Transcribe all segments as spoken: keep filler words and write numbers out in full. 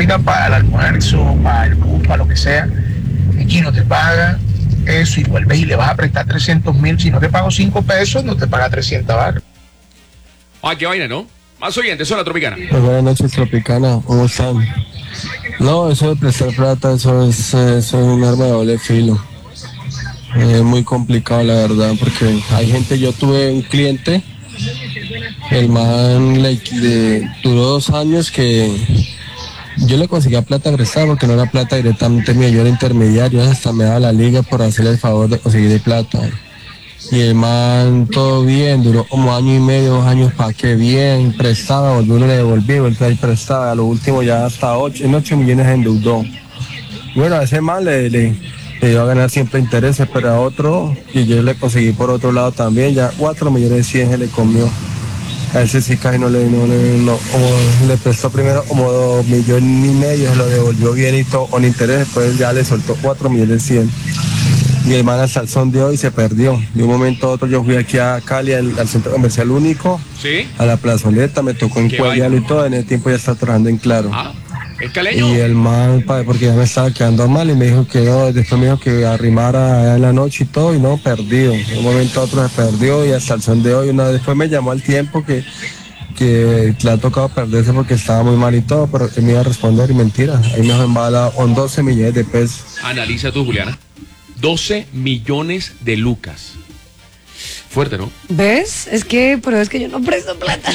vaina para el almuerzo, para el bus, para lo que sea, y no te paga eso y vuelves y le vas a prestar trescientos mil, si no te pago cinco pesos, no te paga trescientos barras. Ah, qué vaina, ¿no? Más oyentes, hola Tropicana. Pues buenas noches, Tropicana, ¿cómo están? No, eso de prestar plata, eso es, eso es un arma de doble filo. Es muy complicado, la verdad, porque hay gente, yo tuve un cliente, el man le, le duró dos años que yo le conseguía plata prestada porque no era plata directamente mía, yo era intermediario, hasta me daba la liga por hacerle el favor de conseguir plata. Y el man, todo bien, duró como año y medio, dos años, pa' qué bien, prestaba, volvió, le devolví, volvió a ir prestada, a lo último ya hasta ocho, en ocho millones endeudó. Bueno, a ese man le, le, le iba a ganar siempre intereses, pero a otro, y yo le conseguí por otro lado también, ya cuatro millones cien se le comió. A ese sí casi no le, no, le, no, como le prestó primero como dos millones y medio, se lo devolvió bien y todo con interés, después ya le soltó cuatro millones cien. Y el man hasta el son de hoy se perdió. De un momento a otro yo fui aquí a Cali, al, al centro comercial único, ¿sí? A la plazoleta, me tocó encuadrarlo y todo, en ese tiempo ya está trabajando en Claro. Ah, ¿es caleño? Y el man, porque ya me estaba quedando mal y me dijo que no, después me dijo que arrimara allá en la noche y todo, y no, perdido. De un momento a otro se perdió y hasta el son de hoy, una después me llamó al tiempo que, que le ha tocado perderse porque estaba muy mal y todo, pero que me iba a responder y mentira. Ahí me dejó embala con doce millones de pesos. Analiza tú, Juliana. doce millones de lucas. Fuerte, ¿no? ¿Ves? Es que, pero es que yo no presto plata.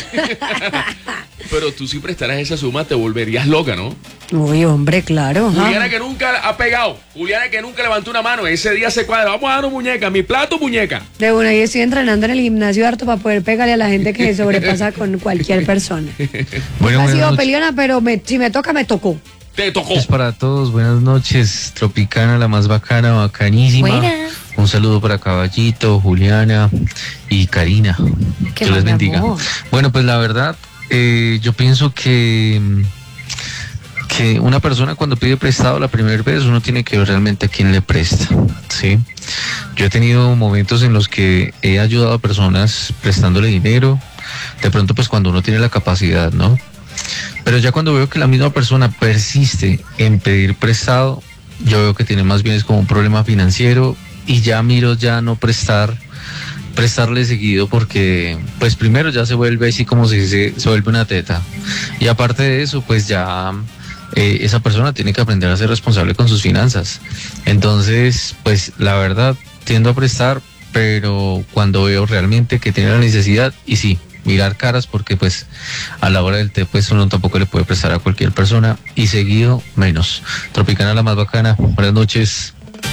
Pero tú si prestaras esa suma te volverías loca, ¿no? Uy, hombre, claro. Juliana ajá. que nunca ha pegado. Juliana que nunca levantó una mano. Ese día se cuadra. Vamos a dar una muñeca. Mi plato, muñeca. De una, y estoy entrenando en el gimnasio harto para poder pegarle a la gente que se sobrepasa con cualquier persona. Bueno, ha sido noches. peleona, pero me, si me toca, me tocó. Te tocó. Es para todos, buenas noches, Tropicana, la más bacana, bacanísima. Buenas. Un saludo para Caballito, Juliana y Karina. Qué Dios les mal bendiga. amor. Bueno, pues la verdad, eh, yo pienso que, que una persona cuando pide prestado la primera vez, uno tiene que ver realmente a quién le presta, ¿sí? Yo he tenido momentos en los que he ayudado a personas prestándole dinero, de pronto pues cuando uno tiene la capacidad, ¿no? Pero ya cuando veo que la misma persona persiste en pedir prestado, yo veo que tiene más bien es como un problema financiero y ya miro ya no prestar, prestarle seguido porque pues primero ya se vuelve así como si se, se vuelve una teta. Y aparte de eso pues ya eh, esa persona tiene que aprender a ser responsable con sus finanzas. Entonces pues la verdad tiendo a prestar, pero cuando veo realmente que tiene la necesidad y sí, mirar caras porque pues a la hora del té pues uno tampoco le puede prestar a cualquier persona y seguido menos. Tropicana la más bacana, buenas noches.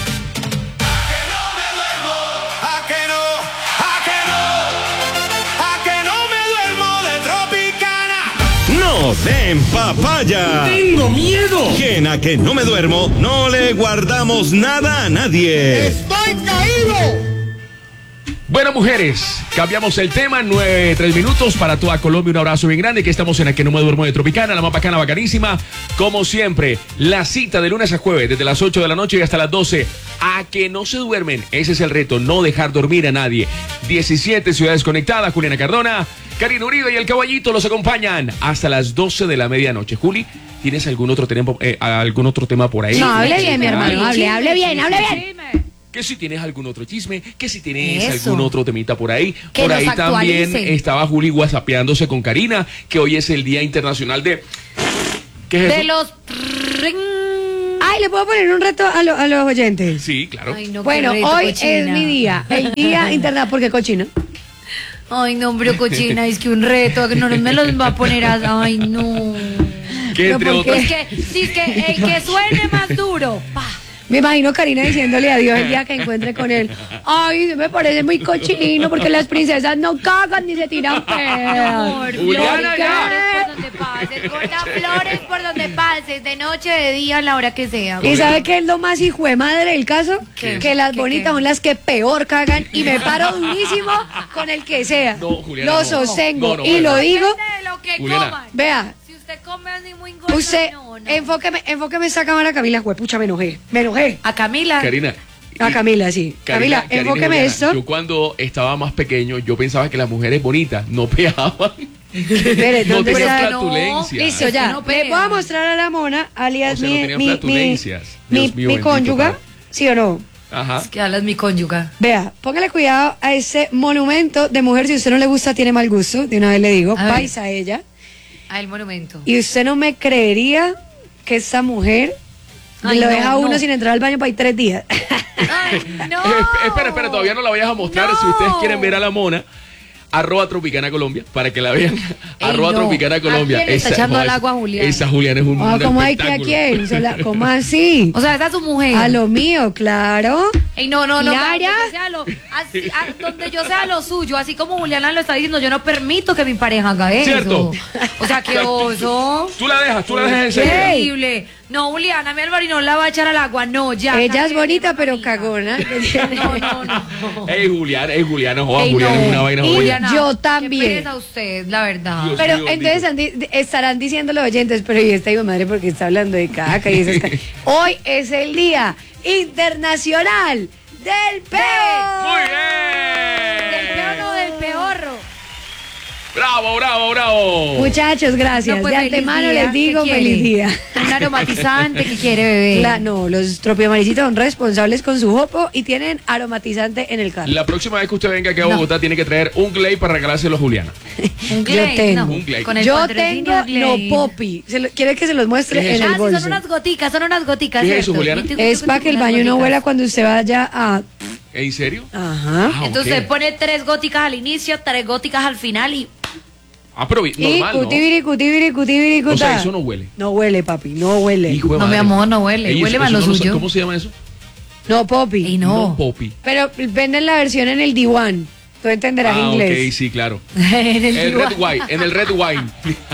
No den papaya. ¡Tengo miedo! Que en A Que No Me Duermo no le guardamos nada a nadie. ¡Estoy caído! Bueno, mujeres, cambiamos el tema, nueve, tres minutos para toda Colombia, un abrazo bien grande, que estamos en A Que No Me Duermo de Tropicana, la más bacana, bacanísima, como siempre, la cita de lunes a jueves, desde las ocho de la noche y hasta las doce, a que no se duermen, ese es el reto, no dejar dormir a nadie, diecisiete ciudades conectadas, Juliana Cardona, Karina Uribe y el Caballito los acompañan hasta las doce de la medianoche. Juli, ¿tienes algún otro, tema, eh, algún otro tema por ahí? No, hable bien, mi hermano, hable, hable bien, hable bien. Que si tienes algún otro chisme, que si tienes Eso. algún otro temita por ahí. Que por nos ahí también actualice. estaba Juli whatsappeándose con Karina, que hoy es el Día Internacional de... ¿Qué es De eso? los... Ay, ¿le puedo poner un reto a, lo- a los oyentes? Sí, claro. Ay, no, qué Bueno, reto, hoy cochina. es mi día, el Día Internacional, porque cochino. Ay, no, hombre, cochina, es que un reto, que no me los va a poner a... Ay, no. Que entre Pero ¿por otras... Es que, sí, es que el que suene más duro, pa. Me imagino Karina diciéndole adiós el día que encuentre con él. Ay, me parece muy cochino porque las princesas no cagan ni se tiran pedos. Amor, Juliana, flores ya. por donde pases, gorda, flores por donde pases, de noche, de día, a la hora que sea. ¿Y sabe qué es lo más hijo de madre del caso? ¿Qué? Que las ¿Qué, bonitas qué? son las que peor cagan y me paro durísimo con el que sea. No, Juliana, lo no. sostengo No, no, y lo Juliana. digo. Depende de lo que Juliana. coman. Vea, Si usted come así muy gordo, usted, no, no. enfóqueme, enfóqueme esa cámara, Camila, juepucha, me enojé, me enojé. A Camila. Karina. A Camila, sí. Karina, Camila, Karina y enfóqueme Juliana, esto. Yo cuando estaba más pequeño, yo pensaba que las mujeres bonitas no pegaban. Espere, No ¿dónde tenía está? flatulencias. Listo, Es ya. que no Le pega. voy a mostrar a la mona, alias O sea, no mi, tenía mi, mi, flatulencias. mi, Dios mío, mi bendito, cónyuga, padre. ¿sí o no? Ajá. Es que hablas mi cónyuga. Vea, póngale cuidado a ese monumento de mujer. Si a usted no le gusta, tiene mal gusto. De una vez le digo, A ver. paisa ella. Ah, el monumento. Y usted no me creería que esa mujer Ay, lo no, deja a uno no. sin entrar al baño para ir tres días. Ay, no. Eh, espera, espera, todavía no la vayas a mostrar. No. Si ustedes quieren ver a la mona, arroba Tropicana Colombia, para que la vean. Ey, arroba no. Tropicana Colombia. ¿A quién le está echando al agua a Juliana? Esa Juliana es un, Ah, un ¿cómo hay que a espectáculo. quién? Sola- ¿Cómo así? O sea, esa es su mujer. A lo mío, claro. Ey, no, no, no. Clara. Donde yo, sea lo, así- a- donde yo sea lo suyo, así como Juliana lo está diciendo, yo no permito que mi pareja haga eso. Cierto. O sea, qué oso. Tú la dejas, tú la dejas en Qué serio. terrible. No, Juliana, mi Alvarino la va a echar al agua. No, ya. Ella es cámbiale, bonita, pero mamita. cagona. No, no, no. Ey, Juliana, ey, Juliana, joder, Ey, Juliana no. es una vaina Y jodida. Juliana, yo también. Qué pereza usted, la verdad. Dios Pero mío, entonces bendito. andi- estarán diciendo los oyentes, pero ¿y esta hijo de madre porque está hablando de caca y esas cosas? Hoy es el Día Internacional del Peo. Muy Del bien. peor no, del peorro. Bravo, bravo, bravo. Muchachos, gracias. No, pues, de feliz antemano día. les digo ¿Qué quiere? feliz día. Un aromatizante que quiere beber. La- no, los tropiomaricitos son responsables con su jopo y tienen aromatizante en el carro. La próxima vez que usted venga aquí a No. Bogotá, tiene que traer un Glade para regalárselo a Juliana. Un Yo Glade, tengo. no. Un Glade. Con el Yo patrocinio tengo no Glade. popi. Se lo- ¿Quiere que se los muestre ¿Qué es en eso? Ah, el sí, bolso? son unas goticas, son unas goticas. ¿Qué es eso, ¿cierto? Juliana? Y tú- Es tú- para tú- que el unas baño no goticas. huela cuando usted vaya a... ¿En serio? Ajá. Ah, Entonces ok. usted pone tres góticas al inicio, tres góticas al final y Ah, pero vi- Y normal, ¿no? cutibiri, cutibiri, cutibiri, O sea, cuta. eso no huele. No huele, papi, no huele. Hijo de No, mi madre. amor, no huele. Ey, Huele eso- más eso lo no sé- suyo. ¿Cómo se llama eso? No, popi. Y no. popi. Pero venden la versión en el D uno. Tú entenderás Ah, inglés. ok, sí, claro. en el El diva- red wine, en el red wine.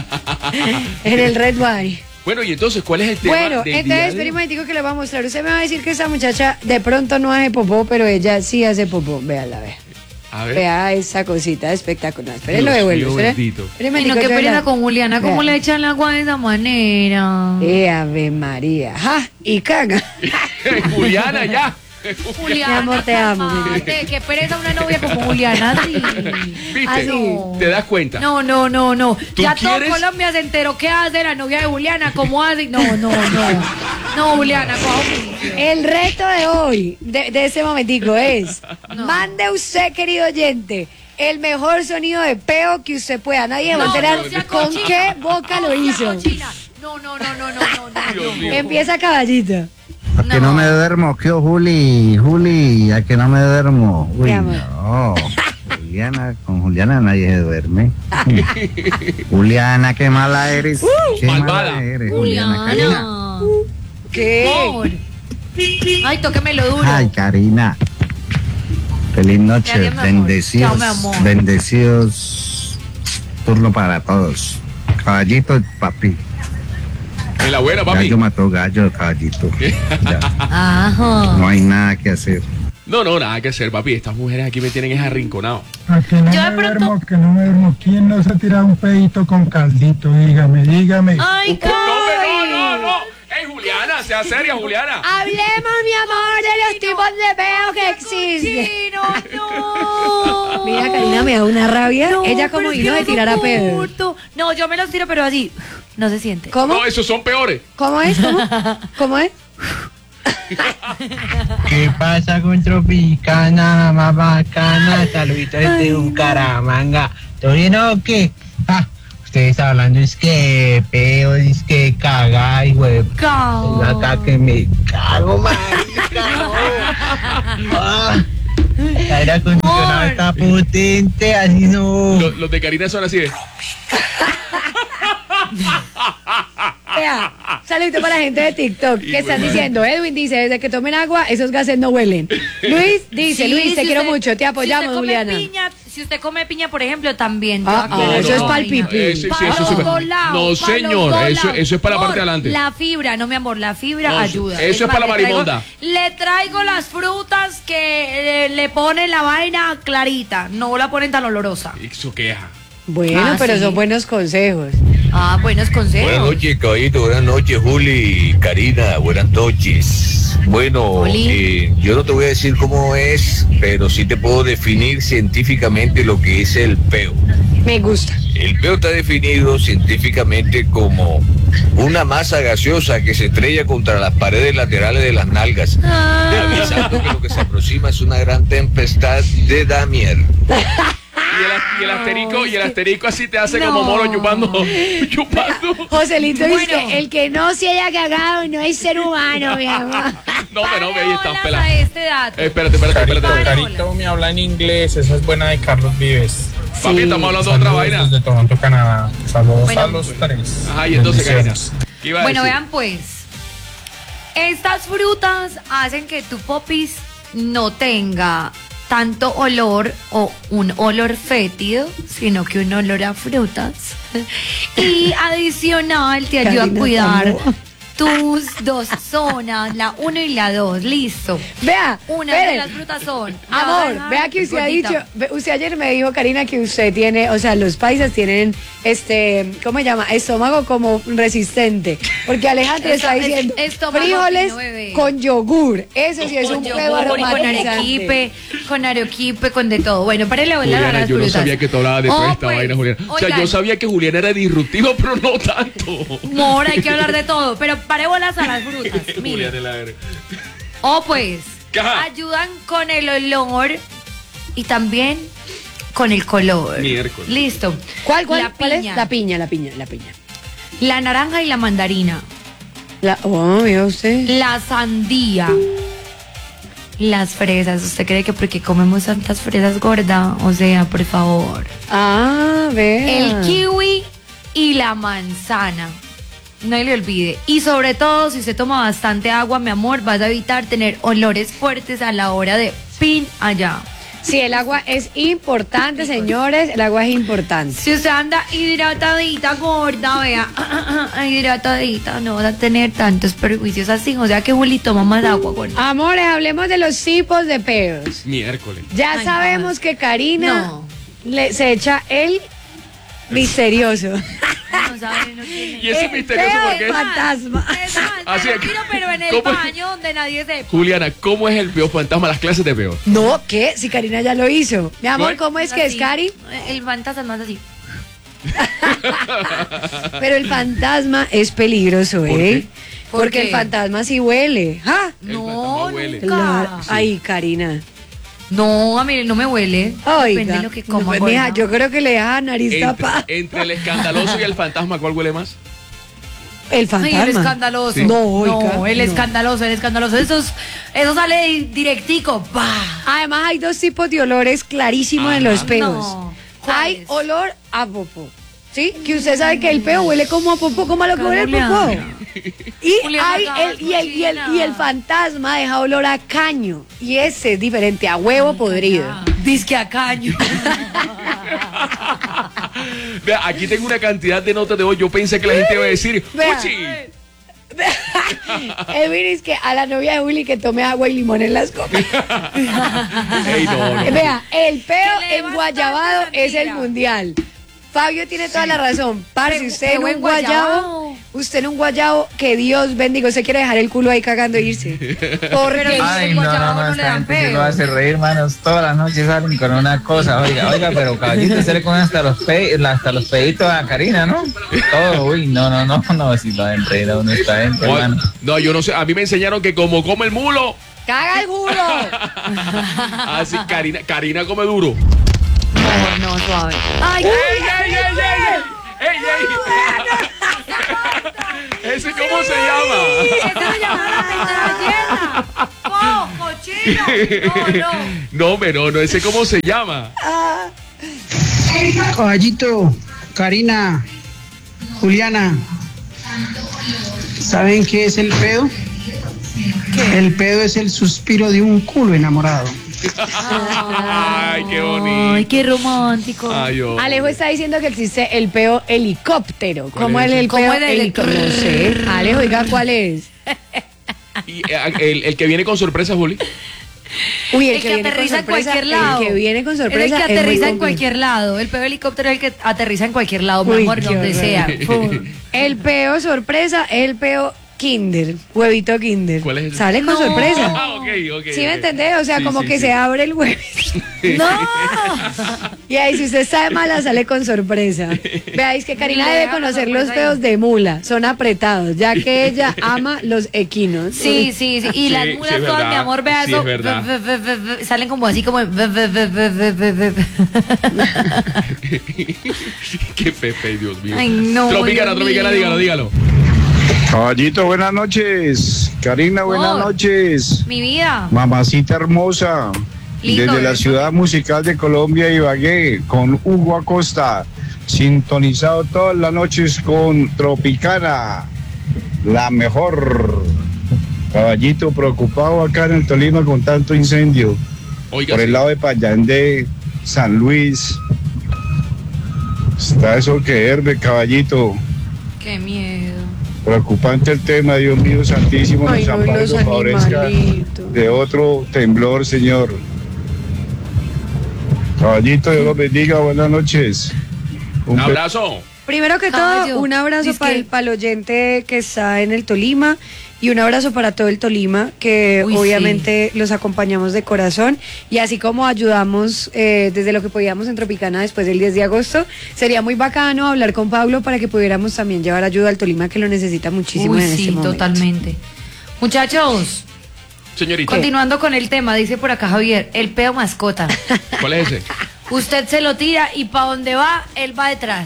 En el red wine. Bueno, y entonces, ¿cuál es el tema Bueno, del día entonces de espera un hoy? momentico que le voy a mostrar. Usted me va a decir que esa muchacha de pronto no hace popó, pero ella sí hace popó. Véala, vea. A ver. Vea esa cosita espectacular. Espere, lo Dios devuelvo. mío, espere. bendito. Espere un Ay, no, momentico, qué yo pereza la- con Juliana. ¿Cómo Vea. le echan el agua de esa manera? Eh, Ave María. ¡Ja! Y caga. Juliana, ya. Juliana, Mi amor, te amo, mi vida. cálmate, qué pereza una novia como Juliana. Sí. ¿Viste? Así. ¿Te das cuenta? No, no, no, no. ¿Tú Ya quieres? todo Colombia se enteró qué hace la novia de Juliana, cómo hace. No, no, no. No, Juliana, coja juicio. El reto de hoy, de, de ese momentico, es: No. mande usted, querido oyente, el mejor sonido de peo que usted pueda. Nadie va a No, enterar no sea con cochina. qué boca No lo sea hizo. cochina. No, no, no, no, no, no, no. Dios mío. Empieza caballito. A que no me duermo, ¿qué, Juli? Juli, a que no me duermo. Uy, Mi amor. no. Juliana, con Juliana nadie se duerme. Juliana, qué mala eres. qué malvada. mala eres, Juliana. Karina. Juliana. ¿Qué? Amor. Ay, tóquemelo duro. Ay, Karina. Feliz noche, Gracias, mi amor. bendecidos, Chao, mi amor. bendecidos. Turno para todos. Caballito, papi. En la buena, papi. Gallo mató gallo, caballito. Ya, Ajá. no hay nada que hacer. No, no, nada que hacer, papi. Estas mujeres aquí me tienen es arrinconado. A que no Yo me de pronto- duermo, que no me duermo. ¿Quién no se tira un pedito con caldito? Dígame, dígame. Ay, No, hombre, no, Cari. no, no. Ey, Juliana, sea seria, Juliana. Hablemos, mi amor, de los tipos de peo que existen. Cochino, no. Mira, Karina me da una rabia. No, Ella como pero es vino que de tirar a no pedo. soporto. No, yo me los tiro, pero así. No se siente. ¿Cómo? No, esos son peores. ¿Cómo es? ¿Cómo? ¿Cómo es? ¿Qué pasa con Tropicana, más bacana? Saluditos desde Bucaramanga. ¿Todo bien o qué? Ah, ustedes hablando es que peo, es que caga y huevo. Cao. Acá que me cago, marica. no. Ah, el aire acondicionado Amor. está potente, así no. Los, los de Karina son así de. Vea, saludito para la gente de TikTok que Hijo están de diciendo, Edwin dice, desde que tomen agua, esos gases no huelen. Luis dice, Sí, Luis, te si quiero usted- mucho, te apoyamos, si usted come Juliana. piña, si usted come piña, por ejemplo, también. Ah, Yo ah, aclaro eso es la pa'l vaina. pipí. Eh, sí, sí, Pa' eso los sí. dos lados, No, pa' los señor, dos eso, lados. eso es para la Amor, parte de adelante. La fibra, no mi amor, la fibra No, ayuda. eso es más, para la le traigo- marimonda. Le traigo las frutas que eh, le ponen la vaina clarita, no la ponen tan olorosa. Eso queja. Bueno, Ah, pero sí. son buenos consejos. Ah, buenos consejos. Buenas noches, caballito. Buenas noches, Juli. Karina, buenas noches. Bueno, Oli. eh, yo no te voy a decir cómo es, pero sí te puedo definir científicamente lo que es el peo. Me gusta. El peo está definido científicamente como una masa gaseosa que se estrella contra las paredes laterales de las nalgas, avisando que lo que se aproxima es una gran tempestad de Damier. Y el, y el asterisco, y el asterisco así te hace no. como mono chupando, chupando. Joselito bueno. dice, el que no se haya cagado no es ser humano, mi amor. No, pero no, ahí están pelados. Este dato. Eh, espérate, espérate, Carito, espérate. Carito me habla en inglés, esa es buena de Carlos Vives. Sí. Papi, estamos hablando de otra vaina. Desde Toronto, Canadá. Saludos bueno, a los tres. Ajá, y entonces, Karina, ¿qué iba a bueno, decir? vean pues, estas frutas hacen que tu popis no tenga tanto olor o un olor fétido, sino que un olor a frutas. Y adicional te ayuda Karina, a cuidar ¿cómo? tus dos zonas, la uno y la dos. Listo. Vea, una espere. de las frutas son. Amor, vea que usted gordita. ha dicho, usted ayer me dijo, Karina, que usted tiene, o sea, los paisas tienen este, ¿cómo se llama? Estómago como resistente. Porque Alejandro está diciendo frijoles fino, con yogur. Eso sí es con un yogur, peo con arequipe, con arequipe, con de todo. Bueno, para la Juliana, a las yo frutas. no sabía que tú hablabas de oh, toda esta pues, vaina, Juliana. O sea, oigan, yo sabía que Juliana era disruptiva, pero no tanto. Amor, hay que hablar de todo, pero pare bolas a las frutas. Mire. Oh, pues, Ajá. ayudan con el olor y también con el color. Miércoles. Listo. ¿Cuál, cuál, la cuál piña. es? La piña, la piña, la piña. La naranja y la mandarina. La, oh, mira usted. La sandía. Las fresas. ¿Usted cree que porque comemos tantas fresas gorda? O sea, por favor. Ah, vea. El kiwi y la manzana. No le olvide. Y sobre todo, si usted toma bastante agua, mi amor, vas a evitar tener olores fuertes a la hora de pin allá. Sí, el agua es importante, señores. El agua es importante. Si usted anda hidratadita, gorda, vea, hidratadita, no vas a tener tantos perjuicios así. O sea que Juli toma más agua, gorda. Amores, hablemos de los tipos de peos. Miércoles. Ya Ay, sabemos no. que Karina No. le, se echa el misterioso. No sabe, no tiene. Y ese El misterioso peo porque del fantasma. Así es que- Pero en el ¿cómo es? baño donde nadie sepa. Juliana, ¿cómo es el peo fantasma? Las clases de peo. No, ¿qué? Si Karina ya lo hizo. Mi amor, ¿Cuál? ¿cómo es que es, Así. Cari? El fantasma es así. Pero el fantasma es peligroso, ¿Por ¿eh? qué? ¿Por Porque qué? el fantasma sí huele. ¡Ah! El No, fantasma huele. nunca. La- Ay, Karina. No, a mí no me huele. Oiga. Depende de lo que coma. No, mija, gorda. yo creo que le deja nariz Entre, tapada. entre el escandaloso y el fantasma, ¿cuál huele más? El Ay, fantasma. el escandaloso. Sí. No, oiga, No, el no. escandaloso, el escandaloso. Eso, es- eso sale di- directico. ¡Bah! Además, hay dos tipos de olores clarísimos en Ajá. los peos. No. Hay ¿Cuáles? olor a popó. ¿Sí? Que usted sabe que el peo huele como a popó, como a lo que huele el popó. Juliana. Y Juliana, hay acabas el, y, el, y, el, cochina. y el fantasma deja olor a caño. Y ese es diferente, a huevo podrido. Disque a caño. Vea, aquí tengo una cantidad de notas de hoy. Yo pensé que la gente iba a decir, Vea. ¡Uchi! Edwin es que a la novia de Willy que tome agua y limón en las copas. Ey, no, no. Vea, el Que peo le en bastante guayabado es el mentira. mundial. Fabio tiene toda la razón. Parce, Pero- usted en pero un en guayabo, guayabo. usted en un guayabo, que Dios bendiga, usted quiere dejar el culo ahí cagando e irse. Porque Pero- Ay, el no, guayabo no, no no, le esta dan gente sí peo. lo hace reír, manos. Todas las noches salen con una cosa. Oiga, oiga, pero caballito, usted le pone hasta los, pe hasta los peditos a Karina, ¿no? Todo, uy, no, no, no, no, si lo hacen reír a uno esta gente, No, hermano. no, yo no sé. A mí me enseñaron que como come el mulo, caga el culo. así Karina, Karina come duro. No, no, suave. Ay, ¡Ey, ey, ey, ey! ¡Ey, ey! ¿Ese cómo se llama? ¡Esa se llama la ¡Oh, cochino! No, no. No, hombre, no, no, ese cómo se llama. Caballito, Karina, Juliana, ¿saben qué es el pedo? El pedo es el suspiro de un culo enamorado. Ay, qué bonito. Ay, qué romántico. Ay, oh. Alejo está diciendo que existe el peo helicóptero. ¿Cuál ¿Cómo es es ese? el ¿Cómo peo es el- helicóptero? No sé. Alejo, oiga, ¿cuál es? Y, eh, el, el que viene con sorpresa, Juli. Uy, el, El que viene con aterriza en sorpresa, cualquier lado. El que viene con Es sorpresa. el que es muy aterriza en complejo. cualquier lado. El peo helicóptero es el que aterriza en cualquier lado, mi Uy, amor, qué donde horror. sea. Pum. El peo sorpresa es el peo Kinder, huevito Kinder. ¿Cuál es ese? Sale con No. sorpresa. Ah, ok, ok. ¿Sí me ok. entendés? O sea, Sí, como sí, que sí. se abre el huevo. No. Y ahí, si usted está de mala, sale con sorpresa. Veáis que Karina Le debe deja la conocer los sorpresa feos ahí. de mula. Son apretados, ya que ella ama los equinos. Sí, sí, sí. Y Sí, las sí, mulas es todas, verdad. mi amor, vea Sí, eso. es verdad. ve- ve- ve- ve- Salen como así, como. ve- ve- ve- ve- ve- ve- ve- ve. Qué Pepe, Dios mío. Ay, no, Tropicana, Dios Tropicana, mío. dígalo, dígalo. Caballito, buenas noches. Karina, buenas Amor. noches. Mi vida. Mamacita hermosa. Lindo Desde la eso. ciudad musical de Colombia, Ibagué, con Hugo Acosta. Sintonizado todas las noches con Tropicana. La mejor. Caballito, preocupado acá en el Tolima con tanto incendio. Oiga, Por el sí. lado de Payandé, San Luis. Está eso que herve, caballito. Qué miedo. Preocupante el tema, Dios mío santísimo, Ay, nos no, y ampare, los nos favorezca animalitos. de otro temblor, Señor. Caballito, Dios los bendiga, buenas noches. Un be- abrazo. Primero que Caballo, todo, un abrazo dice para que- el, para el oyente que está en el Tolima y un abrazo para todo el Tolima, que Uy, obviamente los acompañamos de corazón y así como ayudamos eh, desde lo que podíamos en Tropicana después del diez de agosto, sería muy bacano hablar con Pablo para que pudiéramos también llevar ayuda al Tolima que lo necesita muchísimo Uy, en sí, este momento. totalmente. Muchachos, Señorita, continuando con el tema, dice por acá Javier, el peo mascota. ¿cuál es ese? Usted se lo tira y para donde va, él va detrás.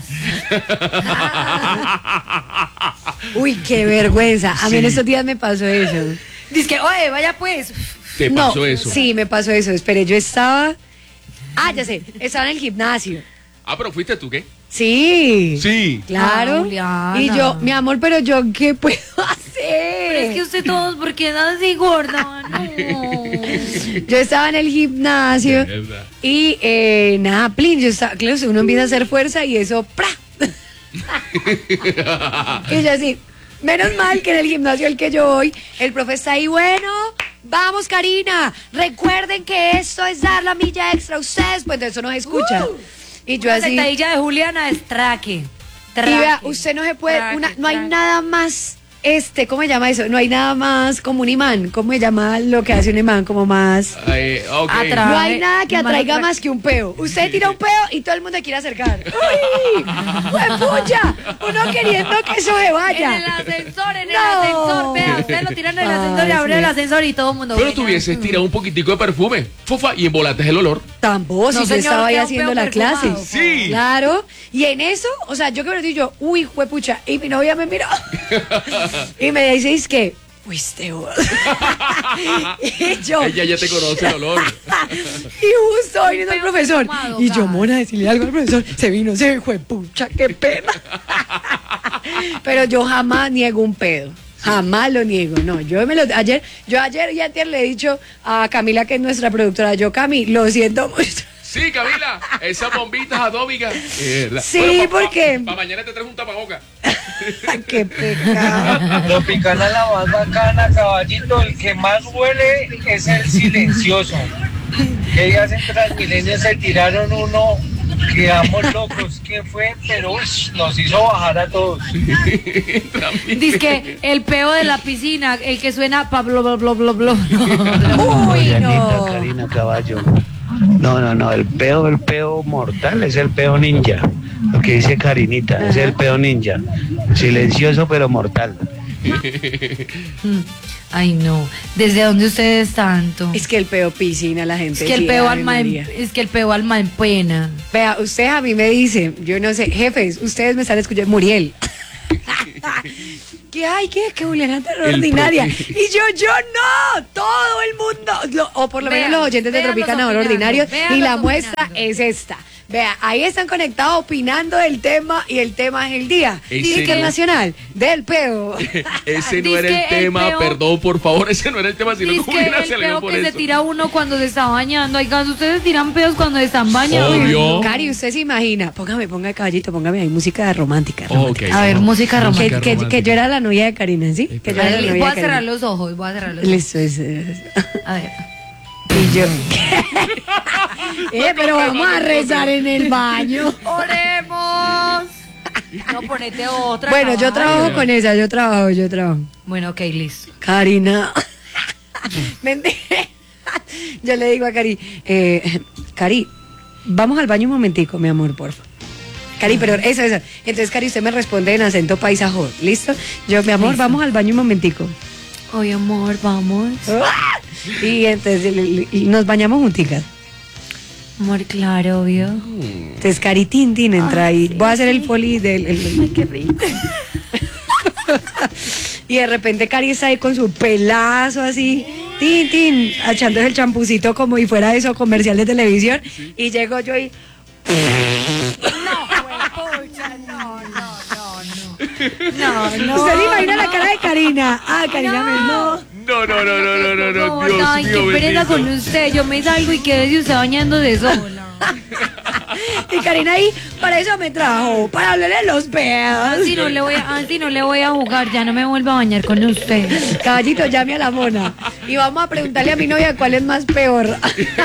Uy, qué vergüenza. A mí en Sí. estos días me pasó eso. Dice que, oye, vaya pues. ¿Te No, pasó eso? Sí, me pasó eso. Esperé, yo estaba... Ah, ya sé, estaba en el gimnasio. Ah, pero fuiste tú, ¿qué? Sí. Sí. Claro. Ah, Juliana. Y yo, mi amor, pero yo, ¿qué puedo hacer? Pero es que usted todos, ¿por qué nada así gorda? No. Yo estaba en el gimnasio Es verdad. y eh, nada, plin, yo estaba, claro, si uno empieza a hacer fuerza y eso, ¡pra! Y yo así, menos mal que en el gimnasio al que yo voy, el profe está ahí, bueno, vamos Karina, recuerden que esto es dar la milla extra a ustedes, pues de eso no se escucha. Y yo Una así... sentadilla de Juliana es traque. Y vea, Traque. usted no se puede, Traque, una, no hay traque. nada más, este, ¿cómo se llama eso? No hay nada más como un imán, ¿cómo se llama lo que hace un imán? Como más... Ay, ok. Atrás. No hay nada que Imán atraiga atra- más que un peo. Usted tira un peo y todo el mundo quiere acercar. ¡Uy! ¡Pucha! Uno queriendo que eso se En vaya. el ascensor, en el No. ascensor, vea, usted lo tiran en el ascensor y Ay, abre sí. el ascensor y todo el mundo. Pero venga. tú hubieses tirado un poquitico de perfume, fofa, y embolates el olor. Tampoco, si No, yo señor, estaba ahí queda un haciendo peo la clase. perfumado. Sí. Claro. Y en eso, o sea, yo que me digo yo, uy, juepucha. Y mi novia me miró. Y me dice, es que, fuiste vos. Y yo. Ella ya te conoce el olor. Y justo viniendo el peo profesor. perfumado, Y yo, gas. mona, decirle algo al profesor. Se vino, se fue, pucha, qué pena. Pero yo jamás niego un pedo. Jamás lo niego. No, yo me lo. Ayer, yo ayer y ayer le he dicho a Camila, que es nuestra productora. Yo, Cami, lo siento mucho. Sí, Camila, esas bombitas atómicas. Eh, la- Sí, Bueno, pa- pa- porque- pa' mañana te traes un tapaboca. Qué pecado. Tropicana la más bacana, caballito. El que más huele es el silencioso. Que días en Transmilenio se tiraron uno, quedamos locos. ¿Quién fue? Pero uy, nos hizo bajar a todos. Dice que el peo de la piscina, el que suena pa blo blo blo blo blo. Uy, no. Karina Caballo. No, no, no, el peo, el peo mortal es el peo ninja. Lo que dice Karinita, es el peo ninja. Silencioso pero mortal. Ay, no. ¿Desde dónde ustedes tanto? Es que el peo piscina, la gente. Es que el sí, peo Ave alma en, María. es que el peo alma en pena. Vea, ustedes a mí me dicen, yo no sé, jefes, ustedes me están escuchando, Muriel. que ay, que, que Juliana es El ordinaria. profe. Y yo, yo no, todo el mundo, lo- o por lo menos Vean, los oyentes de véanlos Tropicana son opinando, ordinarios. Y véanlos la muestra opinando. es esta. Vea, ahí están conectados opinando del tema y el tema es el día Ese internacional del peo. Ese no Dice era el que el tema, peo- perdón, por favor, ese no era el tema, sino Dice que que Juliana el se le dio peo por que se eso. tira uno cuando se está bañando. Oigan, ustedes tiran peos cuando se están bañando. Obvio. Cari, usted se imagina, póngame, ponga caballito, póngame ahí música romántica. romántica. Ok, A ver, no. música Que, romántica. que- que yo era la novia de Karina, ¿sí? Que yo era la Voy novia a de cerrar Karina. los ojos, voy a cerrar los ojos. Listo, es, es- A ver. Y yo. eh, pero vamos a rezar en el baño. ¡Oremos! No, ponete otra. Bueno, yo caballo. trabajo con esa, yo trabajo, yo trabajo. Bueno, ok, listo. Karina. Mentira. Yo le digo a Cari, eh, Cari, vamos al baño un momentico, mi amor, porfa. Cari, pero eso, eso. Entonces, Cari, usted me responde en acento paisajo. ¿Listo? Yo, mi amor, Listo. vamos al baño un momentico. Oye, amor, vamos. Y entonces y- y nos bañamos junticas. Amor, claro, obvio. Entonces, Cari, tin, tin, entra ahí. Voy a hacer el poli del... el- el- Ay, qué rico. Y de repente Cari está ahí con su pelazo así, tin, tin, echándose el champucito como si fuera eso, comercial de televisión. Y llego yo y... No, no. ¿Usted se imagina la cara de Karina? Ah, Karina, me no. No, no, no, no, no, no, no, No, Dios ay, mío, qué pereza bendito. con usted. Yo me salgo y quedé usted bañándose sola. Y Karina ahí, para eso me trajo, para hablarle de los pedos. Así no le voy a, así no le voy a jugar, ya no me vuelvo a bañar con usted. Caballito, llame a la mona. Y vamos a preguntarle a mi novia cuál es más peor.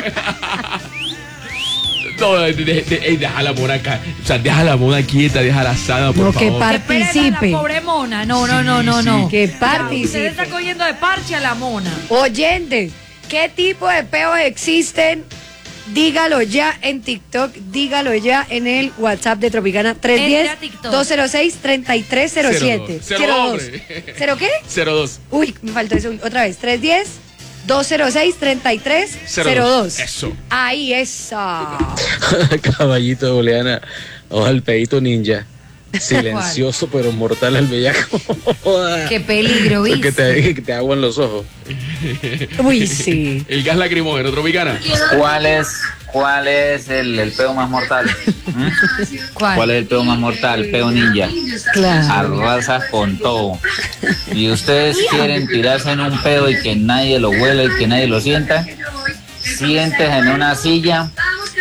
No, de- de- de- ey, deja la mona acá. O sea, deja la mona quieta, deja la sana, por No, que favor. Qué pereza participe. la pobre mona. No, no, no, no, no. Que Ya, usted participe. está cogiendo de parche a la mona. Oyentes, ¿qué tipo de peos existen? Dígalo ya en TikTok, dígalo ya en el WhatsApp de Tropicana tres uno Entre cero, a TikTok. dos cero seis, tres tres cero siete. Cero dos. Cero, hombre. ¿Cero qué? cero dos. Uy, me faltó eso otra vez. tres uno cero, dos cero seis, tres tres cero dos. Eso. Ahí esa. Caballito de Juliana, ojalá el pedito ninja. Silencioso pero mortal al bellaco. Qué peligro, Que ¿viste? te, que te aguan los ojos. Uy, sí. El gas lacrimógeno, Tropicana. ¿Cuál es, cuál es el, el peo más mortal? ¿Mm? ¿Cuál? ¿Cuál es el peo más mortal? Peo ninja. Claro. Arrasas con todo. Y ustedes quieren tirarse en un pedo y que nadie lo huela y que nadie lo sienta. Sientes en una silla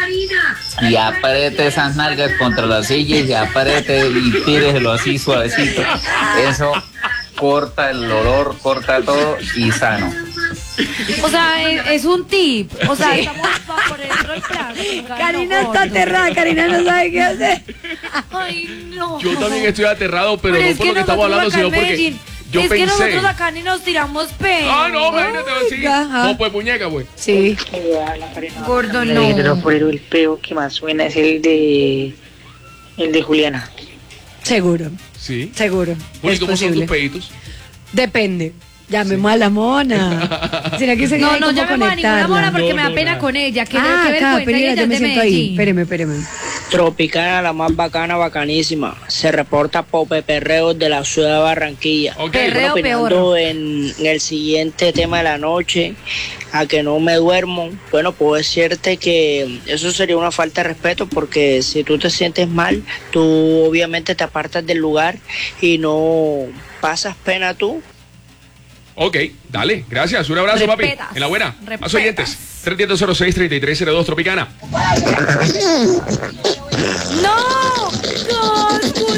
y apriete esas nalgas contra la silla y apriete y tíreselo así suavecito. Eso corta el olor, corta todo y sano. O sea, es, es un tip. O sea, Sí. estamos pa- por dentro del plato. Karina está aterrada, Karina no sabe qué hacer. Ay, no. Yo también estoy aterrado, pero, Pero no es por que lo que estamos nosotros hablando, acá sino en porque Medellín, yo es pensé. que nosotros acá ni nos tiramos pedo. Ah, no, imagínate, sí. Ajá. No, pues muñeca, pues. Sí. Gordo, Pero, no. pero el peo que más suena es el de el de Juliana. Seguro, Sí. seguro. Juli, Es ¿cómo son posible. tus peditos? Depende. Llamemos a la mona. ¿Será que se No, tiene no cómo llamemos a ninguna mona conectarla? porque No, me da no, pena nada. con ella. Que, Ah, que acá, vergüenza, pero ella yo es me de siento ahí. Medellín. Espéreme, espéreme. Tropicana, la más bacana, bacanísima. Se reporta Pope Perreo de la ciudad de Barranquilla. Ok. Perreo Opinando peor. en el siguiente tema de la noche, a que no me duermo. Bueno, puedo decirte que eso sería una falta de respeto porque si tú te sientes mal, tú obviamente te apartas del lugar y no pasas pena tú. Ok, dale, gracias. Un abrazo, Respetas, papi. En la buena. respetas. Más oyentes. tres uno cero, cero seis, tres tres cero dos, Tropicana. ¡No! ¡No,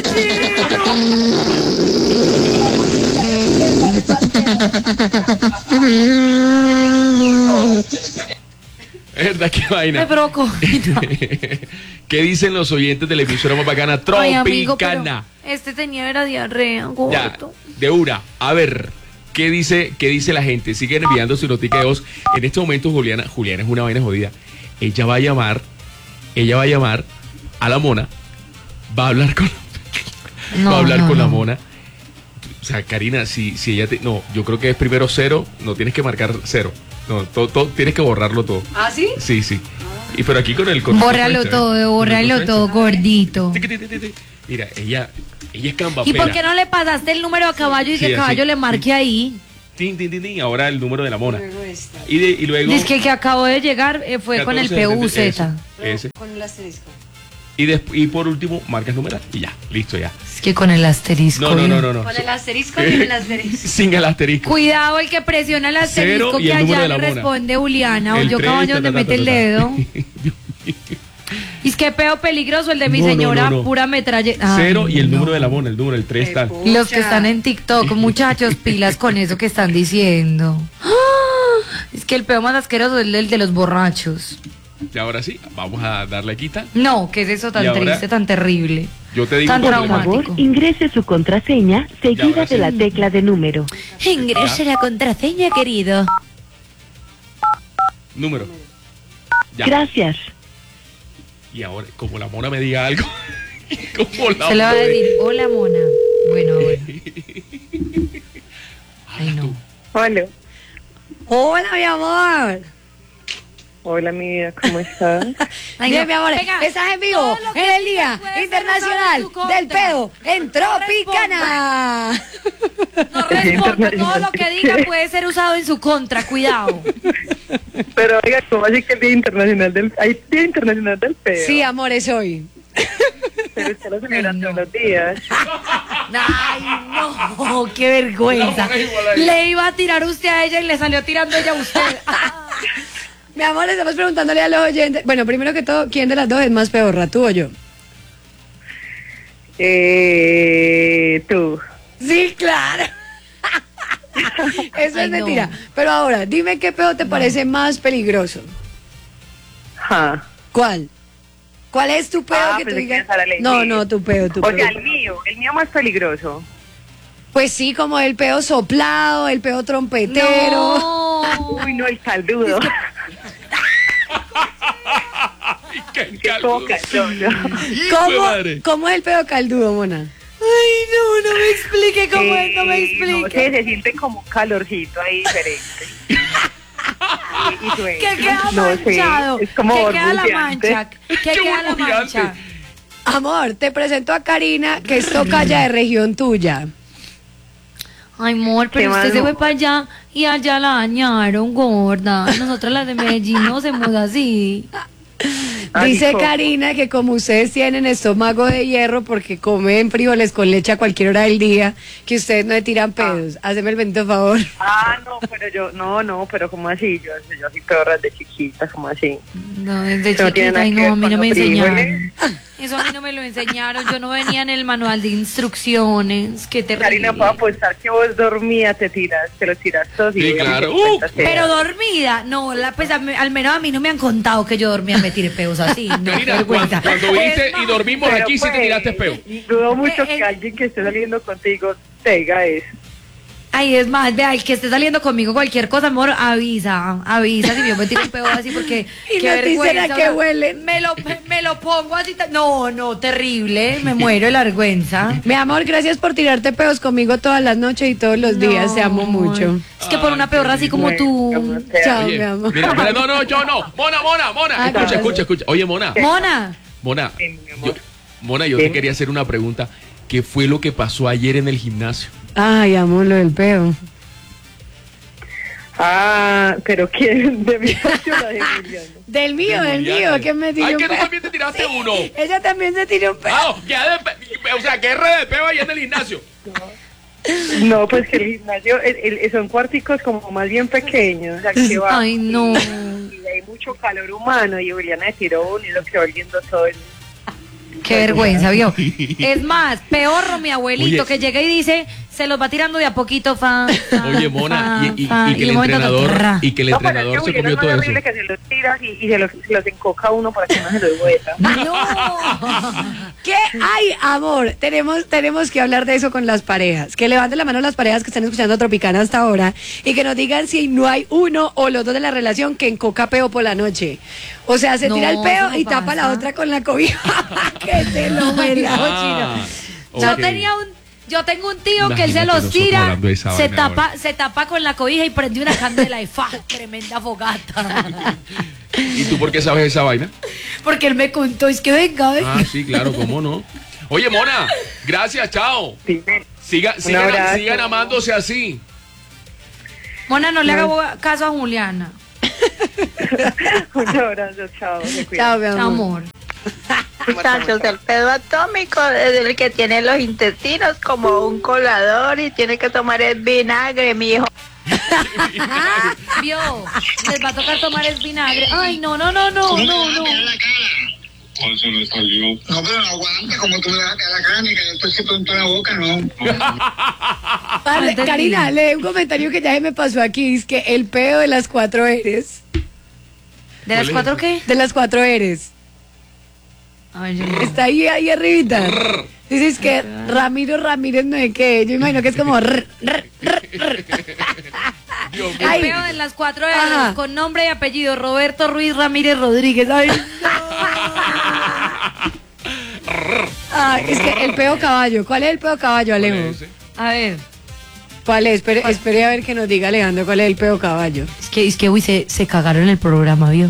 Es verdad, qué vaina. Me provocó. ¿Qué dicen los oyentes de la emisora más bacana? Ay, amigo, pero Tropicana. este tenía era diarrea, Ya, gordo. de una. A ver, ¿qué dice, qué dice la gente? Siguen enviando su notica de voz. En este momento, Juliana, Juliana es una vaina jodida. Ella va a llamar, ella va a llamar a la mona, va a hablar con, No, va a hablar no, con la no. mona. O sea, Karina, si, si ella te. No, yo creo que es primero cero, no tienes que marcar cero. No, todo, todo, tienes que borrarlo todo. ¿Ah, sí? Sí, sí. Y pero aquí con el con Bórralo con- todo, bórralo con- todo, gordito. Tiqui, tiqui, tiqui. Mira, ella, ella es ¿Y cambapera. por qué no le pasaste el número a caballo y Sí, que así. caballo le marque ahí? Tin, tin, tin, tin, ahora el número de la mona. Y, de, y luego. Dice que el que acabó de llegar eh, fue con el catorce, P U Z. ese, ese. Con el asterisco. Y, des- y por último, marcas numeral. Y ya, listo ya. Es que con el asterisco. No, no, no, no, no. Con el asterisco y el asterisco. Sin el asterisco. Cuidado el que presiona el asterisco Cero y que el número allá de la le mona. responde Juliana. O El yo tres, caballo ta, donde ta, ta, mete el ta, ta. dedo. Y es que peo peligroso el de mi No, no, señora, no, no. pura metralla. Cero Ay, y el no. número de la mona, el número, el tres tal. Los que están en TikTok, muchachos, pilas con eso que están diciendo. ¡Ah! Es que el peo más asqueroso es el de los borrachos. Y ahora sí, vamos a darle quita. No, ¿qué es eso tan Y ahora- triste, tan terrible? Yo te digo Tan cuando le- traumático. Ingrese su contraseña seguida ahora de sí. la tecla de número. Ingrese la contraseña, querido. Número. Ya. Gracias. Y ahora, como la mona me diga algo. Como la Se le va a decir, hola mona. Bueno, bueno. Ay, no. Hola. Hola, mi amor. Hola, mi vida, ¿cómo estás? Ay, bien, no. Mi amor, venga, estás en vivo en el Día Internacional del Pedo en Tropicana. No responda, todo lo que diga puede ser usado en su contra, cuidado. Pero oiga, ¿cómo así que el Día Internacional del ¿Hay Día Internacional del Pedo? Sí, amor, es hoy. Pero usted lo celebra todos los días. Ay, no, qué vergüenza. Le iba a tirar usted a ella y le salió tirando ella a usted. Mi amor, estamos preguntándole a los oyentes. Bueno, primero que todo, ¿quién de las dos es más pedorra, tú o yo? Eh, tú. Sí, claro. Eso Ay, es mentira. No. Pero ahora, dime qué pedo te no. parece más peligroso. Ja. ¿Cuál? ¿Cuál es tu pedo ah, que tú digas? Que no, no, tu pedo, tu o pedo. O sea, el mío, el mío más peligroso. Pues sí, como el pedo soplado, el pedo trompetero. No. Uy, no, el caldudo. ¿Qué caldudo? ¿Cómo, ¿Cómo es el pedo caldudo, mona? Ay, no, no me explique cómo eh, es, no me explique. No sé, se siente como un calorcito ahí diferente. y, y suena. ¿Qué queda no manchado? Sé, es como ¿Qué queda la mancha? ¿Qué queda la mancha? Amor, te presento a Karina, que es tocaya de región tuya. Ay, amor, pero usted se fue para allá y allá la dañaron, gorda. Nosotras las de Medellín no hacemos así. Dice Karina que como ustedes tienen estómago de hierro porque comen frijoles con leche a cualquier hora del día, que ustedes no le tiran pedos. Ah. Háceme el bendito favor. Ah, no, pero yo, no, no, pero como así, yo, yo así pedorras de chiquita, como así. No, desde no chiquita, ay, no, a mí no me enseñaron. Eso a mí no me lo enseñaron, yo no venía en el manual de instrucciones. Qué terrible. Karina, puedo apostar que vos dormías, te tiras, te lo tiras todos. Sí, claro. Uh, pero dormida, no, la, pues, al menos a mí no me han contado que yo dormía, me tiré peos así. No, Karina, cuando, cuando viniste y dormimos pero aquí pues, sí te tiraste peo. Dudo mucho eh, que eh, alguien que esté saliendo contigo te diga eso. Ay, es más, vea, el que esté saliendo conmigo cualquier cosa, amor, avisa, avisa si yo me tiro un pedo así porque y qué vergüenza, que huele. Me lo, me, me lo pongo así, no, no, terrible, me muero de la vergüenza. Mi amor, gracias por tirarte pedos conmigo todas las noches y todos los días, no, te amo mucho. Es que por una pedorra así como tú. Chao, Oye, mi amor. Mira, mira, no, no, yo no. Mona, Mona, Mona. Ah, escucha, escucha, escucha. Oye, Mona. Mona. Mona, yo, Mona, yo te quería hacer una pregunta. ¿Qué fue lo que pasó ayer en el gimnasio? Ay, amor, lo del peo. Ah, pero ¿quién? ¿De mi o la de Juliana? Del mío, del mío, que me tiró Ay, un que tú peo. también te tiraste uno. Ella también se tiró un peo. Ah, ¿qué de pe o sea, ¿qué re de peo allá en el gimnasio? No. No, pues que el gimnasio el, el, son cuarticos como más bien pequeños. O sea, que va, ay, no. Y, y hay mucho calor humano y Juliana se tiró uno y lo quedó oliendo todo el... Qué vergüenza, vio. Es más, peor mi abuelito. Oye, que llega y dice, se los va tirando de a poquito, fa. fa Oye, Mona, fa, y, y, fa, y, que y, el entrenador, y que el entrenador no, se comió todo eso. Es que se los tira y, y se, los, se los encoca uno para que no se los vuelva. ¡No! ¿Qué hay, amor? Tenemos, tenemos que hablar de eso con las parejas. Que levanten la mano las parejas que están escuchando Tropicana hasta ahora y que nos digan si no hay uno o los dos de la relación que encoca peo por la noche. O sea, se no, tira el peo no y pasa. Tapa la otra con la cobija. Que te lo merezco, ah, chino. Yo okay. tenía un, yo tengo un tío Imagínate que él se los tira, se tapa, ahora. se tapa con la cobija y prende una candela y fa, tremenda fogata. ¿Y tú por qué sabes esa vaina? Porque él me contó, es que venga, venga. Ah, sí, claro, cómo no. Oye, Mona, gracias, chao. Siga, sigan, sigan amándose así. Mona, no le haga caso a Juliana. Un abrazo, chao. Chao, mi amor. Chao, amor. Muchachos, el pedo atómico es el que tiene los intestinos como un colador y tiene que tomar el vinagre, mijo. Vio, les va a tocar tomar el vinagre. Ay, no, no, no, no, no, no. ¿Cuál se le salió? No, pero no aguanta, como tú me vas a caer la carne, que después se pronto la boca, no. Vale, Karina, lee un comentario que ya se me pasó aquí, es que el peo de las cuatro eres. ¿De las cuatro qué? De las cuatro eres. Ay, yo... Está ahí, ahí arribita. Dices que Ramiro Ramírez no es que. Yo imagino que es como. Rr, rr, rr, rr. El peo de las cuatro eres con nombre y apellido Roberto Ruiz Ramírez Rodríguez. Ay, no. Ah, es que el peo caballo. ¿Cuál es el peo caballo, Alejo? A ver. ¿Cuál es? Espere, espere a ver que nos diga Alejandro cuál es el peo caballo. Es que, es que uy, se, se cagaron en el programa, ¿vio?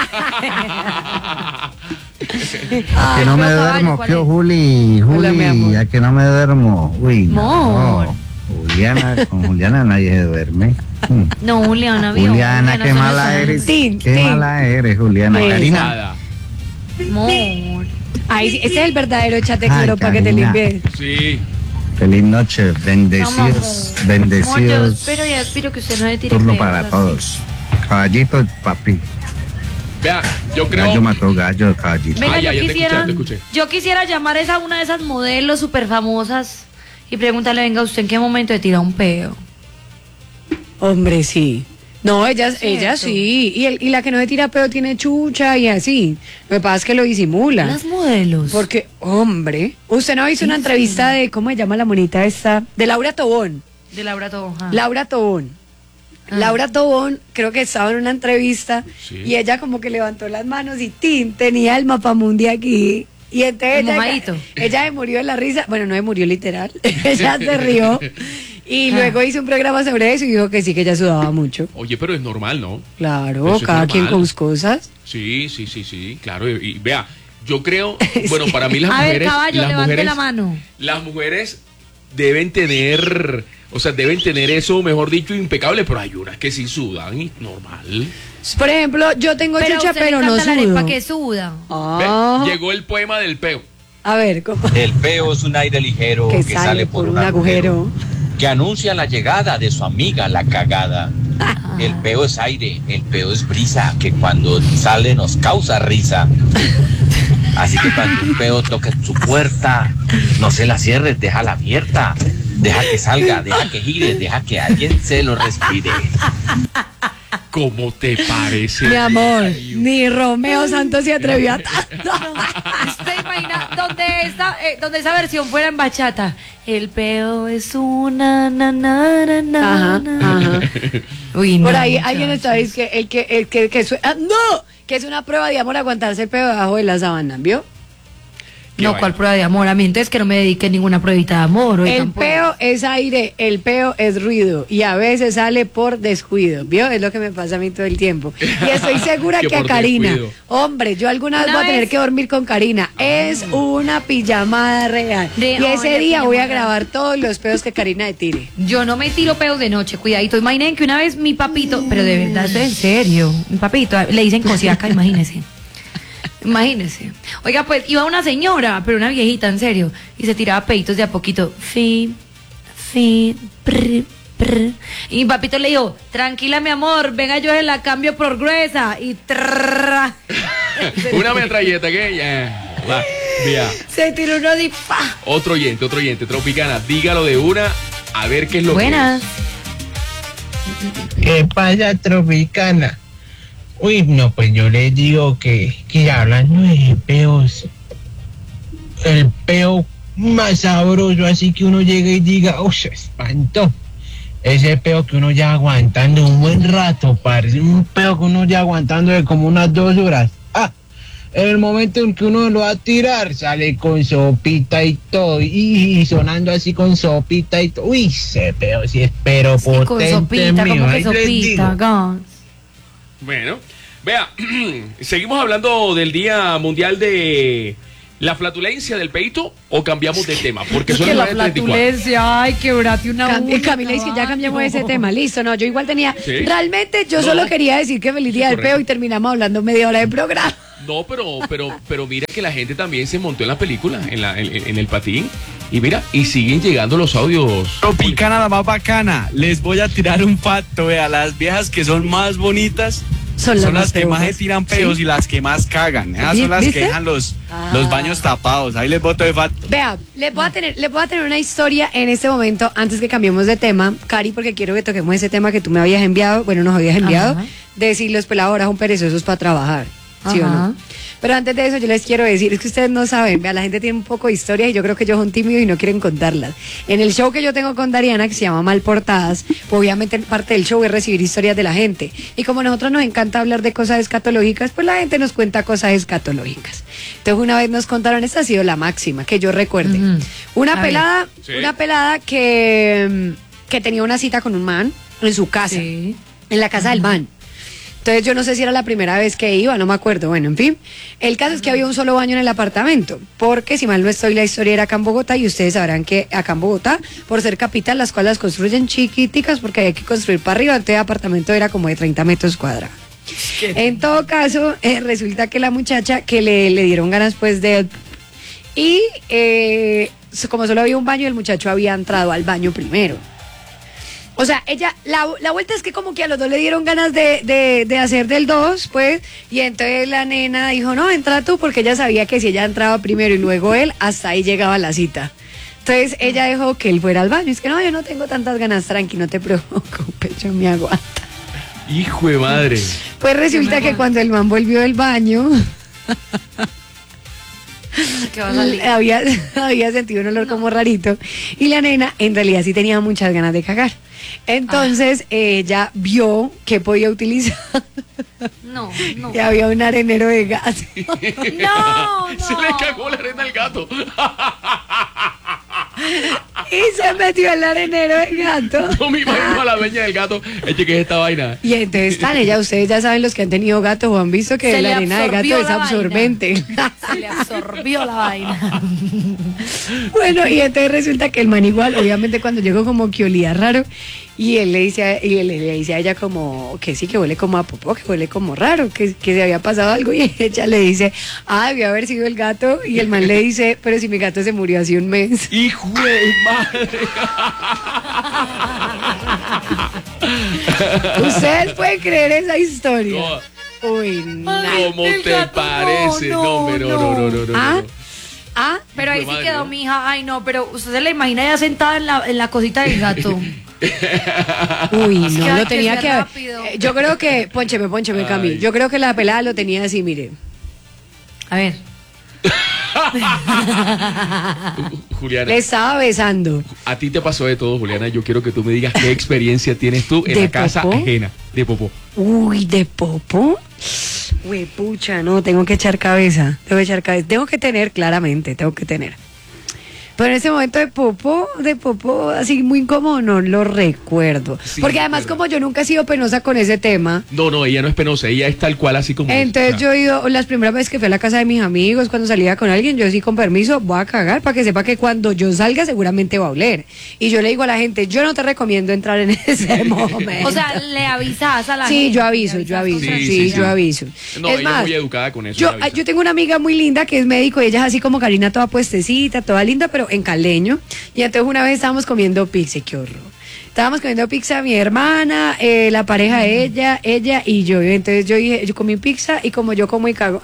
A que no me duermo, ¿qué, Juli? Juli, a que no me duermo. Uy, no. Juliana, con Juliana nadie se duerme. No, Juliana, ¿vio? Juliana, Juliana qué mala eres. Tin, qué tin. mala eres, Juliana. Karina. Amor. Ay, ese es el verdadero chateclero para que te limpies. Sí. Feliz noche, bendecidos, no, bendecidos. No, yo espero y espero que usted no le tire turno peos, para así. todos. Caballito, papi. Vea, yo creo. Gallo mató gallo, caballito. Venga, ah, ya, yo, ya quisiera, te escuché, te escuché. yo quisiera llamar a esa, una de esas modelos súper famosas y preguntarle, venga, ¿usted en qué momento le tira un peo? Hombre, sí. No, ella, ella sí. Y, el, y la que no se tira peo tiene chucha y así. Lo que pasa es que lo disimula. Las modelos. Porque, hombre, usted no hizo una entrevista de, ¿cómo se llama la monita esta? De Laura Tobón. De Laura Tobón. Ah. Laura Tobón. Ah. Laura Tobón, creo que estaba en una entrevista sí. y ella como que levantó las manos y tin, tenía el mapamundi aquí. Y entonces ella, ella se murió de la risa. Bueno, no se murió literal. Ella se rió. Y ah. luego hizo un programa sobre eso y dijo que sí, que ella sudaba mucho. Oye, pero es normal, ¿no? Claro, cada normal. Quien con sus cosas. Sí, sí, sí, sí, claro. Y, y vea, yo creo, bueno, para mí las a mujeres... A ver, caballo, las levante mujeres, la mano. Las mujeres deben tener, o sea, deben tener eso, mejor dicho, impecable, pero hay unas que sí sudan y normal. Por ejemplo, yo tengo pero chucha, pero no sudo. ¿Para qué suda? Ah. Ve, llegó el poema del peo. A ver, ¿cómo? El peo es un aire ligero que, que sale, sale por, por un, un agujero. agujero que anuncia la llegada de su amiga la cagada. Ah. El peo es aire, el peo es brisa, que cuando sale nos causa risa. Así que cuando un peo toque su puerta, no se la cierres, déjala abierta. Deja que salga, deja que gire, deja que alguien se lo respire. ¿Cómo te parece? Mi amor, ni Romeo Santos se atrevió a tanto. ¿Usted imagina donde esta, eh, donde esa versión fuera en bachata? El peo es una na na na na. Ajá, ajá. Uy, no, por ahí muchachos. Alguien está diciendo que el que el que, que su, ah, no, que es una prueba de amor aguantarse el peo debajo de la sábana, ¿vio? No, vaya. ¿Cuál prueba de amor? A mí entonces que no me dedique ninguna pruebita de amor. El tampoco. Peo es aire, el peo es ruido y a veces sale por descuido, ¿vio? Es lo que me pasa a mí todo el tiempo. Y estoy segura que, que a Karina, descuido. Hombre, yo alguna vez voy a tener que dormir con Karina. Oh. Es una pijamada real. De, y ese oh, día voy a grabar todos los peos que Karina le tire. Yo no me tiro peos de noche, cuidadito. Imaginen que una vez mi papito, pero de verdad, esto es en serio, mi papito, le dicen cosiaca, imagínense. Imagínese. Oiga, pues iba una señora, pero una viejita, en serio, y se tiraba peitos de a poquito. Fin, fin, prr, prr. Y mi papito le dijo, tranquila, mi amor, venga, yo se la cambio por gruesa. Y trrr. Una metralleta que ya. Va, vea. Se tiró uno de pa. Otro oyente, otro oyente, Tropicana, dígalo de una, a ver qué es lo Buenas. que es. ¿Qué pasa, Tropicana? Uy, no, pues yo les digo que, que hablando de peos, el peo más sabroso, así que uno llega y diga, ¡oh, se espantó! Ese peo que uno ya aguantando un buen rato, parece un peo que uno ya aguantando de como unas dos horas. Ah, en el momento en que uno lo va a tirar, sale con sopita y todo, y, y sonando así con sopita y todo. Uy, ese peo sí es pero sí, potente, con sopita, mío. Como que sopita, gas. Bueno, vea, ¿seguimos hablando del Día Mundial de la Flatulencia del Peito o cambiamos de tema? Porque son las nueve treinta y cuatro. La flatulencia, ay, quebrate una Cam uña, Camila dice que ya cambiamos ese tema, listo, no, yo igual tenía, ¿sí? Realmente yo no. solo quería decir que feliz día del peo y terminamos hablando media hora de programa. No, pero, pero, pero mira que la gente también se montó en la película, en, la, en, en el patín. Y mira, y siguen llegando los audios. Tropicana, la más bacana. Les voy a tirar un facto, vea, las viejas que son más bonitas son, son las que peonas. Más se tiran peos, ¿sí? Y las que más cagan. Esas son las ¿viste? Que dejan los, ah. los baños tapados. Ahí les boto de facto. Vea, les voy a tener, les voy a tener una historia en este momento, antes que cambiemos de tema, Cari, porque quiero que toquemos ese tema que tú me habías enviado, bueno, nos habías enviado, ajá, de si los peladoras son perezosos para trabajar. ¿sí Ajá. o no? Pero antes de eso yo les quiero decir, es que ustedes no saben, vea, la gente tiene un poco de historia y yo creo que ellos son tímidos y no quieren contarlas. En el show que yo tengo con Dariana, que se llama Malportadas, obviamente parte del show es recibir historias de la gente. Y como a nosotros nos encanta hablar de cosas escatológicas, pues la gente nos cuenta cosas escatológicas. Entonces una vez nos contaron, esta ha sido la máxima, que yo recuerde. Ujú. Una A pelada, ver. Sí. una pelada que, que tenía una cita con un man en su casa, en la casa del man. Entonces yo no sé si era la primera vez que iba, no me acuerdo. Bueno, en fin, el caso es que había un solo baño en el apartamento, porque si mal no estoy, la historia era acá en Bogotá y ustedes sabrán que acá en Bogotá, por ser capital, las cuales las construyen chiquiticas porque hay que construir para arriba, entonces el apartamento era como de treinta metros cuadrados. En todo caso, eh, resulta que la muchacha que le, le dieron ganas pues de... Y eh, como solo había un baño, el muchacho había entrado al baño primero. O sea, ella, la, la vuelta es que como que a los dos le dieron ganas de, de, de hacer del dos, pues, y entonces la nena dijo, no, entra tú, porque ella sabía que si ella entraba primero y luego él, hasta ahí llegaba la cita. Entonces ella dejó que él fuera al baño. Es que no, yo no tengo tantas ganas, tranqui, no te preocupes, yo me aguanto. Hijo de madre. Pues resulta que cuando el man volvió del baño... ¿Qué va a salir? había, había sentido un olor como rarito y la nena en realidad sí tenía muchas ganas de cagar. Entonces Ah. ella vio que podía utilizar No, no. y había un arenero de gato. No, Se le cagó la arena al gato. Y se metió el arenero de gato. No me imagino a la dueña del gato. Eche, ¿qué es esta vaina? Y entonces están ella, ustedes ya saben, los que han tenido gatos o han visto que Se la le arena de gato absorbió es la absorbente. Se le absorbió la vaina. Bueno, y entonces resulta que el man igual, obviamente cuando llegó como que olía raro, y él le dice a, y él le dice a ella como que sí, que huele como a popó, que huele como raro, que, que se había pasado algo, y ella le dice, ah, debió haber sido el gato, y el man le dice, pero si mi gato se murió hace un mes. ¡Hijo de madre! Ustedes pueden creer esa historia. Uy, no. ¿Cómo te parece? No, pero no, no, no, no, no. ¿Ah? ¿Ah? Pero ahí sí madre, quedó ¿no? mi hija. Ay, no, pero usted se la imagina ya sentada en la, en la cosita del gato. Uy, Es que no, hay lo que tenía ser que haber. rápido. Eh, Yo creo que, poncheme, poncheme, Ay. Cami. Yo creo que la pelada lo tenía así, mire. A ver. Juliana, Le estaba besando. a ti te pasó de todo, Juliana. Yo quiero que tú me digas qué experiencia tienes tú en ¿De la casa popó? ajena de popó. Uy, ¿de popo? Uy, pucha, no, tengo que echar cabeza. Tengo que echar cabeza. Tengo que tener, claramente, tengo que tener. Pero en ese momento de popó, de popó, así muy incómodo, no lo recuerdo. Sí, Porque además, recuerdo. como yo nunca he sido penosa con ese tema, No, no, ella no es penosa, ella es tal cual así como es. entonces O sea, yo he ido, las primeras veces que fui a la casa de mis amigos, cuando salía con alguien, yo sí con permiso voy a cagar para que sepa que cuando yo salga seguramente va a oler. Y yo le digo a la gente, yo no te recomiendo entrar en ese momento. O sea, le avisas a la Sí, gente. yo aviso, yo aviso, Sí, sí, sí, sí. yo aviso. No, es ella más, es muy educada con eso. yo, ella avisa. yo tengo una amiga muy linda que es médico y ella es así como Karina, toda puestecita, toda linda, pero en caleño. Y entonces una vez estábamos comiendo pizza, y qué horror. Estábamos comiendo pizza mi hermana, eh, la pareja de ella, ella y yo. Y entonces yo dije, yo comí pizza y como yo como y cago.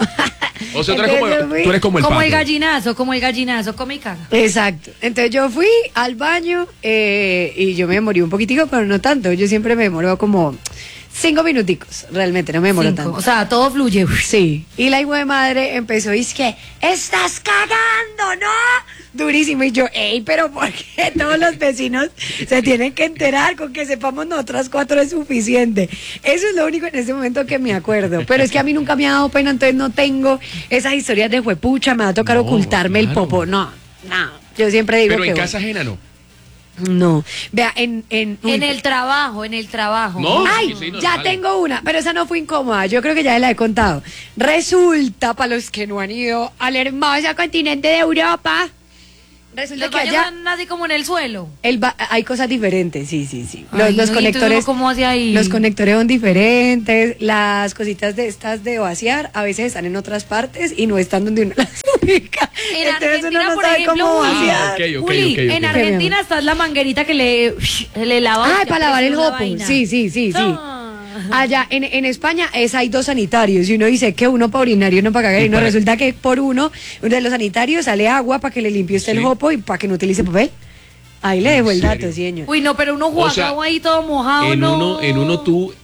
O sea, tú eres, como, Entonces yo fui- tú eres como el Como pato. el gallinazo, como el gallinazo, come y caga. Exacto. Entonces yo fui al baño eh, y yo me demoré un poquitico, pero no tanto. Yo siempre me demoro como cinco minuticos. Realmente no me demoro Cinco. tanto. O sea, todo fluye. Sí. Y la hijo de madre empezó, y es que estás cagando, ¿no? Durísimo. Y yo, ey, pero ¿por qué todos los vecinos se tienen que enterar? Con que sepamos nosotras cuatro es suficiente. Eso es lo único en ese momento que me acuerdo. Pero es que a mí nunca me ha dado pena, entonces no tengo esas historias de juepucha, me va a tocar No, ocultarme el claro. popo. No, no. Yo siempre digo Pero que en voy. casa ajena no. No. Vea, en... En, uy, En el trabajo, en el trabajo. No, Ay, sí, sí, ya normal. tengo una, pero esa no fue incómoda, yo creo que ya la he contado. Resulta, para los que no han ido al hermoso continente de Europa, resulta Los que baños allá están así como en el suelo. el ba- hay cosas diferentes, sí, sí, sí. Los, Ay, los no, ¿y conectores, entonces uno cómo hace ahí? los conectores son diferentes, las cositas de estas de vaciar a veces están en otras partes y no están donde uno las ubica. En Entonces Argentina, uno no por sabe ejemplo, cómo Juli, vaciar. Ah, ok, ok, Juli, ok, ok. en Argentina está la manguerita que le, le lava. Ah, usted para lavar el presiona la jopo. vaina. Sí, sí, sí, sí. Ah. Allá en, en España es hay dos sanitarios y uno dice que uno para orinar y uno para cagar y no para- resulta que por uno, uno de los sanitarios sale agua para que le limpie usted Sí. el jopo y para que no utilice papel. Ahí le dejo el dato, serio? señor. Uy, no, pero uno O sea, jugado ahí todo mojado, En no. uno, en uno tú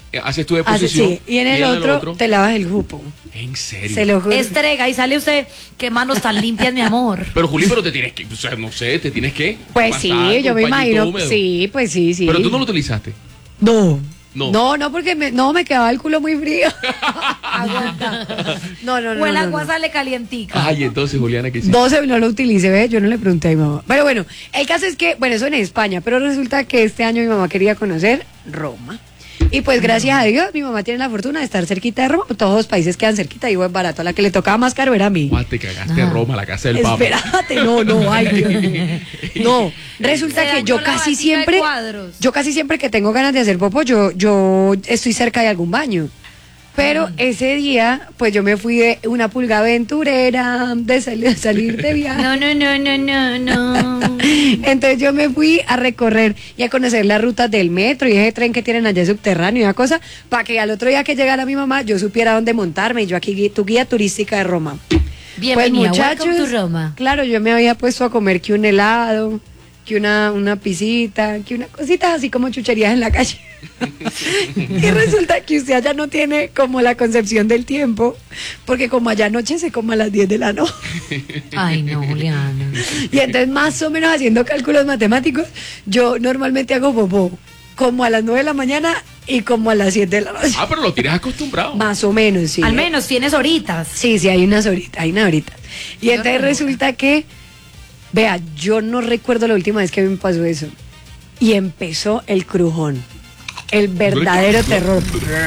haces tu deposición. Hace, sí. Y en el, y en otro, el otro te lavas el jupo. ¿En serio? Se lo juro. Estrega y sale usted, qué manos tan limpias, mi amor. Pero Juli, pero te tienes que, o sea, no sé, te tienes que. Pues sí, yo me imagino. Húmedo. Sí, pues sí, sí. Pero tú no lo utilizaste. No. No, no, no porque me, no, me quedaba el culo muy frío. Aguanta. No, no, no. O el no, agua no. sale calientica. Ay, entonces, Juliana, ¿qué hiciste? doce no lo utilicé, ¿ves? Yo no le pregunté a mi mamá. Pero bueno, el caso es que, bueno, eso en España, pero resulta que este año mi mamá quería conocer Roma. Y pues gracias a Dios, mi mamá tiene la fortuna de estar cerquita de Roma. Todos los países quedan cerquita y buen barato. A la que le tocaba más caro era a mí. Ah, te cagaste ah. Roma, la casa del Papa. Espérate, no, no, ay, Dios. No, resulta que yo casi siempre, yo casi siempre que tengo ganas de hacer popo, yo, yo estoy cerca de algún baño. Pero mm. ese día, pues yo me fui de una pulga aventurera, de salir, salir de viaje. No, no, no, no, no, no. Entonces yo me fui a recorrer y a conocer las rutas del metro y ese tren que tienen allá subterráneo y una cosa, para que al otro día que llegara mi mamá, yo supiera dónde montarme. Y yo aquí, tu guía turística de Roma. Bienvenida, pues muchachos, welcome to Roma. Claro, yo me había puesto a comer que un helado, que una, una pisita, que una cosita así como chucherías en la calle. Y resulta que usted allá no tiene como la concepción del tiempo, porque como allá anochece como a las diez de la noche. Ay, no, Juliana. Y entonces más o menos haciendo cálculos matemáticos, yo normalmente hago popó como a las nueve de la mañana y como a las siete de la noche. Ah, pero lo tienes acostumbrado. Más o menos, sí. Al menos tienes horitas. Sí, sí, hay unas horitas, hay unas horitas. Y yo entonces no resulta que, vea, yo no recuerdo la última vez que me pasó eso. Y empezó el crujón. El verdadero terror.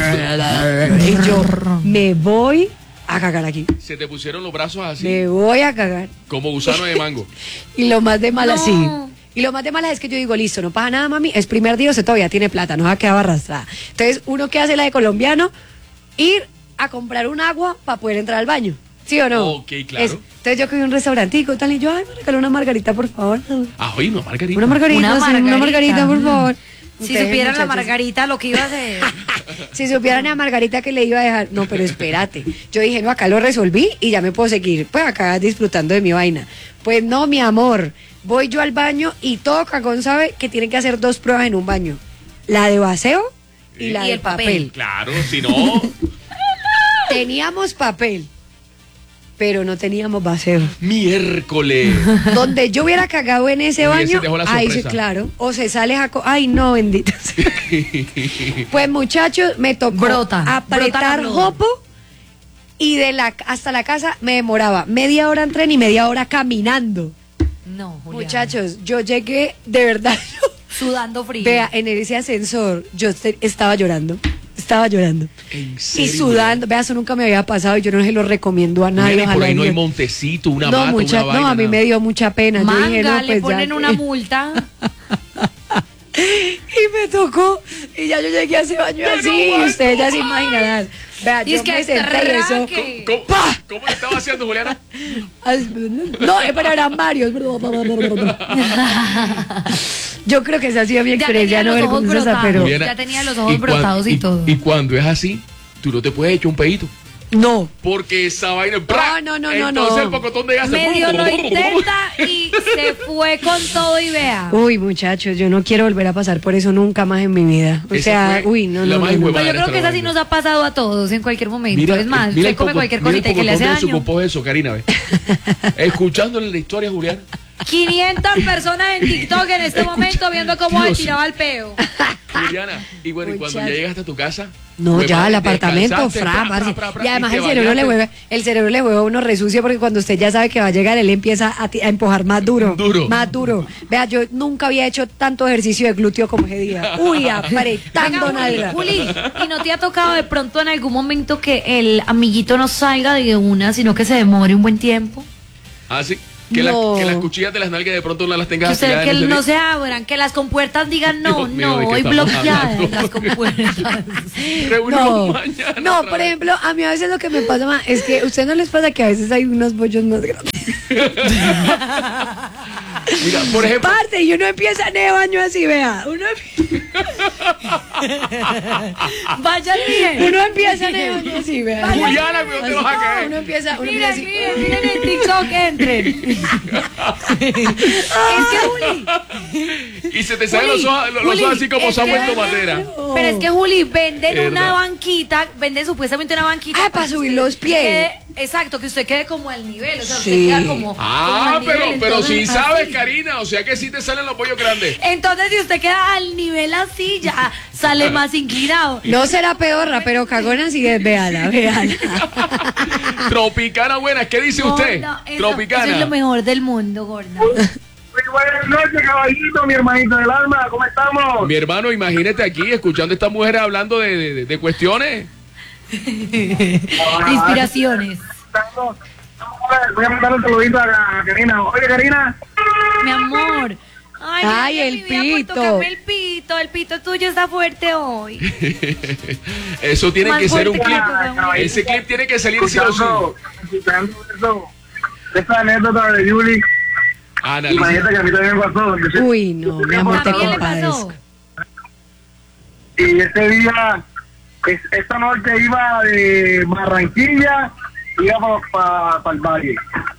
Y yo me voy a cagar aquí. Se te pusieron los brazos así. Me voy a cagar. Como gusano de mango. Y lo más de mala, no. sí. Y lo más de mala es que yo digo, listo, no pasa nada, mami. Es primer día, usted todavía tiene plata, no se ha quedado arrastrada. Entonces, uno que hace la de colombiano, ir a comprar un agua para poder entrar al baño. ¿Sí o no? Ok, claro. Es, entonces yo cogí un restaurantico tal y yo, ay, me regaló una margarita, por favor. Ah, oye, una margarita. Una margarita, una sí, margarita, una margarita, por favor. Si supieran la Margarita lo que iba a hacer. Si supieran a Margarita que le iba a dejar. No, pero espérate. Yo dije, no, acá lo resolví y ya me puedo seguir. Pues acá disfrutando de mi vaina. Pues no, mi amor. Voy yo al baño y todo cagón sabe que tienen que hacer dos pruebas en un baño. La de vaceo y la y de papel. papel. Claro, si no. Teníamos papel, pero no teníamos vaceo. Miércoles. Donde yo hubiera cagado en ese baño, ahí sí, claro. O se sale a... Ay, no, bendito sea. Pues muchachos, me tocó brota, apretar brota jopo y de la hasta la casa me demoraba media hora en tren y media hora caminando. No, Juliana. Muchachos, yo llegué de verdad sudando frío. Vea, en ese ascensor yo te, estaba llorando. Estaba llorando. ¿En serio? Y sudando. Vea, eso nunca me había pasado y yo no se lo recomiendo a nadie. Mira, por ahí no hay montecito, una no, mata, mucha, una No, vaina, a mí nada. me dio mucha pena. Manga, yo dije, no, pues le ponen ya, una multa. Y me tocó. Y ya yo llegué a ese baño así. Y ustedes ya se imaginarán. Vea, Y yo es que me senté y eso. ¿Cómo, cómo, ¿Cómo le estaba haciendo, Juliana? No, pero eran varios. Yo creo que esa ha sido mi experiencia, no vergonzosa, pero... Juliana, ya tenía los ojos brotados y, y todo. Y cuando es así, tú no te puedes echar un pedito. No. Porque esa vaina... No, no, no, entonces no. Entonces el pocotón de gas... Medio lo intenta y se fue con todo y vea. Uy, muchachos, yo no quiero volver a pasar por eso nunca más en mi vida. O Esa sea, uy, no, no, no, no. Pues yo creo que esa sí nos ha pasado a todos en cualquier momento. Mira, es más, mira usted come poco, cualquier cosita y que le hace daño. Su popó eso, Karina, ve. Escuchándole la historia, Juliana. quinientas personas en TikTok en este Escucha, momento viendo cómo se tiraba el peo. Juliana, y bueno, y cuando ya llegaste a tu casa... No, ya al apartamento, fra, fra, fra, fra, y además y el cerebro le juega, el cerebro le juega a uno resucio porque cuando usted ya sabe que va a llegar, él empieza a, a empujar más duro, duro, más duro. Vea, yo nunca había hecho tanto ejercicio de glúteo como ese día. Uy, apretando nada. Juli, ¿y no te ha tocado de pronto en algún momento que el amiguito no salga de una, sino que se demore un buen tiempo? Ah, sí. Que, no. la, que las cuchillas de las nalgas de pronto no las tengas. Que, usted, que no, no se abran, que las compuertas digan no, no, hoy bloqueadas las compuertas. No, no, por ejemplo, a mí a veces lo que me pasa más es que a usted no les pasa que a veces hay unos bollos más grandes. Mira, por ejemplo. Parte, y uno empieza en el baño así, vea. Uno Vaya bien. Uno empieza en el baño así, vea. Juliana, ¿dónde te vas a caer? Uno empieza, uno miren, empieza miren, miren en TikTok, entren. Es que Juli. Y se te salen los ojos, los Juli, ojos así como es Samuel que- Tomatera. Pero es que Juli, venden Es una verdad. banquita, venden supuestamente una banquita. Ah, para subir los pies. Que- exacto, que usted quede como al nivel, o sea, Sí. usted queda como. como Ah, al nivel, pero, pero entonces, si así. sabes, Karina, o sea que sí te salen los pollos grandes. Entonces, si usted queda al nivel así, ya sale más inclinado. No será peorra, pero cagona sí es, véala, véala. Tropicana buena, ¿qué dice usted? Gorda, eso- Tropicana. Eso es lo mejor del mundo, gorda. Buenas noches, caballito, mi hermanito del alma, ¿cómo estamos? Mi hermano, imagínate aquí escuchando a estas mujeres hablando de, de- de cuestiones. Inspiraciones. Voy a mandar un saludito a Karina. Oye, Karina. Mi amor. Ay, Ay, gracias, el mi vida, por pito. tocarme el pito. El pito tuyo está fuerte hoy. Eso tiene Más que ser un fuerte clip. que la otra. Ese clip tiene que salir sí o sí. Escuchando, escuchando eso, esa anécdota de Yuli. Analiza. Imagínate que a mí también me pasó. Yo- Uy, no, mi amor, te ¿También le compadezco. pasó? Y ese día, es- esta noche iba de Barranquilla, iba para el valle.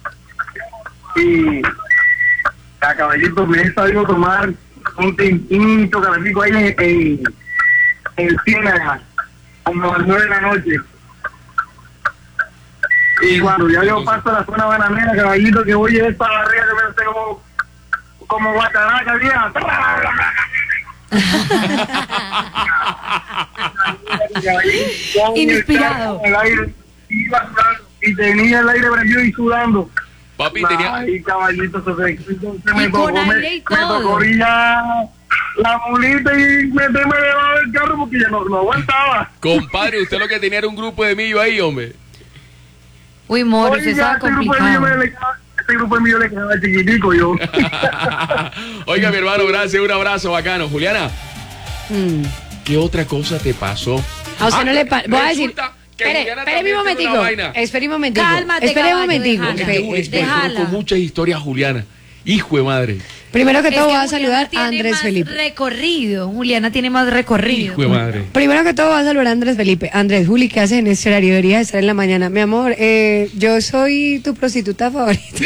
Y a caballito me he sabido tomar un tinto califico ahí en, en, en Ciénaga, como a las nueve de la noche. Y cuando ya yo paso la zona bananera, caballito, que voy a ir para arriba, que me hace como, como guataraca, vieja. Inspirado. El aire, iba sudando, y tenía el aire prendido y sudando. Papi, tenía. Ay, caballito, se, se, se me Y tocó, con me, aire y me todo. tocó orillar la mulita y meterme debajo del carro porque ya no, no aguantaba. Compadre, usted lo que tenía era un grupo de millo ahí, hombre. Uy, mor, usted Oiga, estaba este grupo de mío complicado. me le quedaba- este grupo de mío le quedaba chiquitico yo. Oiga, mi hermano, gracias, un abrazo bacano. Juliana, Mm. ¿qué otra cosa te pasó? A usted no le pa- voy a decir. resulta que Espere, Juliana espere mi también tiene una momentico. vaina. Espere un momentico. Cálmate, Espere un caballo, momentico. déjala. Porque Espere, es espere. que Déjala. conozco muchas historias, Juliana. Hijo de madre. Primero que Es todo que voy a Juliana saludar a tiene Andrés más Felipe. recorrido. Juliana tiene más recorrido. Hijo de madre. Primero que todo voy a saludar a Andrés Felipe. Andrés, Juli, ¿qué haces en este horario? Deberías estar en la mañana. Mi amor, eh, yo soy tu prostituta favorita.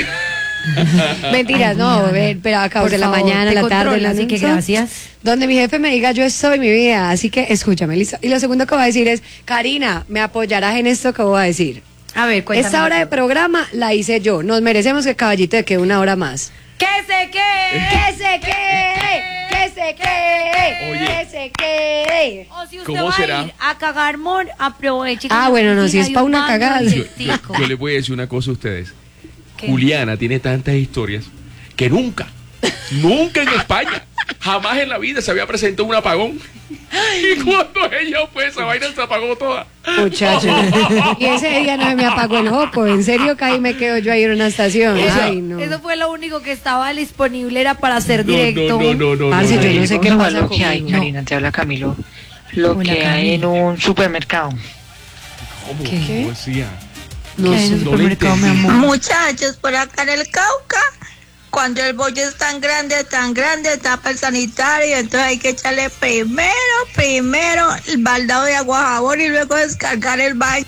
Mentiras, no, a ver, pero a cabo Por de la favor, mañana, te la tarde, controla, la así que noche. gracias. Donde mi jefe me diga, yo estoy mi vida. Así que escúchame, listo. Y lo segundo que voy a decir es, Karina, me apoyarás en esto que voy a decir. A ver, cuéntame. Esta hora de programa la hice yo. Nos merecemos que Caballito quede una hora más. ¡Que se quede! ¡Que se quede! ¡Que se quede! Oye. ¡Que se quede! O si usted ¿Cómo va será? a ir a cagar, mor, aproveche. que Ah, en la bueno, no, oficina si es hay pa' un una baño cagada. Yo, yo- eléctrico. yo les voy a decir una cosa a ustedes. ¿Qué? Juliana tiene tantas historias que nunca, nunca en España, jamás en la vida se había presentado un apagón. Y cuando ella fue, esa vaina se apagó toda. Muchacho. Y ese día no se me apagó el joco. En serio que ahí me quedo yo ahí en una estación. Eso, Ay, no. eso fue lo único que estaba disponible, era para hacer No, directo. no, no, no, no, Parce, no, yo no. no sé qué Vamos a pasa lo que hay, conmigo. Karina, te habla Camilo. Lo Hola, que hay en Camilo. un supermercado. ¿Cómo? ¿Qué? ¿Cómo decía? No ¿Qué hay en sé. el No le supermercado, mi entendí. amor? Muchachos, por acá en el Cauca, cuando el bollo es tan grande, tan grande, tapa el sanitario, entonces hay que echarle primero, primero el baldado de agua jabón y luego descargar el baño.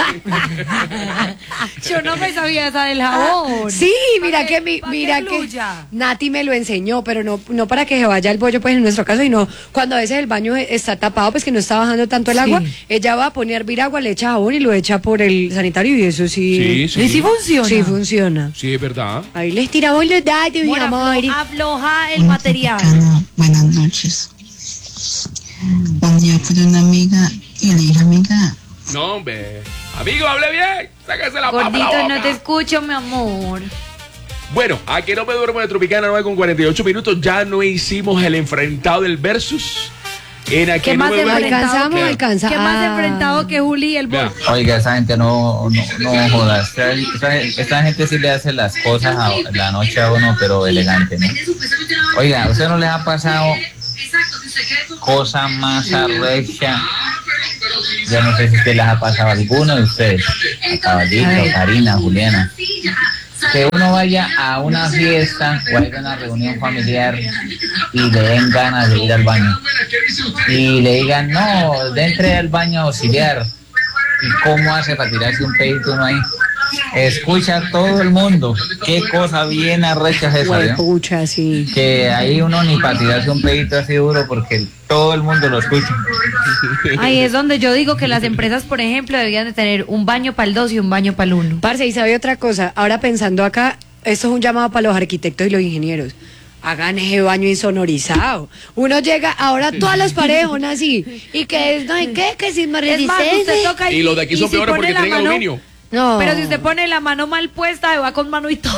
Yo no me sabía esa del jabón. Sí, mira Pa' que mi, pa' mira que fluya. Nati me lo enseñó, pero no, no para que se vaya el bollo, pues en nuestro caso, sino cuando a veces el baño está tapado, pues que no está bajando tanto el Sí. agua, ella va a poner a hervir agua, le echa jabón y lo echa por el sanitario y eso sí. Sí, sí. ¿Y si funciona? Sí funciona. Sí, es verdad. Ahí les tiramos los datos, mi Bueno, amor. aflo- afloja el material. Buenas noches. Un día fui de una amiga y le dije, amiga, No, hombre. Amigo, hable bien. Sáquese la papa de la Gordito, boca. no te escucho, mi amor. Bueno, a que no me duermo de Tropicana nueve con cuarenta y ocho minutos. Ya no hicimos el enfrentado del versus. En a que ¿Qué no más me duermo. Alcanzamos, Claro. alcanza. ¿Qué más Ah. enfrentado que Juli y el Vea. bollo? Oiga, esa gente no, no, no joda. Esta, esta- esta gente sí le hace las cosas a la noche a uno, pero elegante, ¿no? Oiga, ¿a usted no les ha pasado cosa más arrecha? Yo no sé si usted les ha pasado a alguno de ustedes, a Caballito, Karina, Juliana, que uno vaya a una fiesta o a una reunión familiar y le den ganas de ir al baño y le digan, no, de entre al baño auxiliar. ¿Y cómo hace para tirarse un pedito uno ahí? escucha a todo el mundo. Qué cosa bien arrecha es esa, ¿no? Pucha, sí. Que ahí uno ni para tirarse un pedito así duro porque todo el mundo lo escucha. Ahí es donde yo digo que las empresas, por ejemplo, deberían de tener un baño para el dos y un baño para el uno. Parce, y sabe otra cosa, ahora pensando acá, esto es un llamado para los arquitectos y los ingenieros. Hagan ese baño insonorizado. Uno llega, ahora todas las paredes son así. Y que no hay que, que sin más usted toca y los de aquí son peores porque tienen mano, aluminio. No. Pero si usted pone la mano mal puesta, va con mano y todo.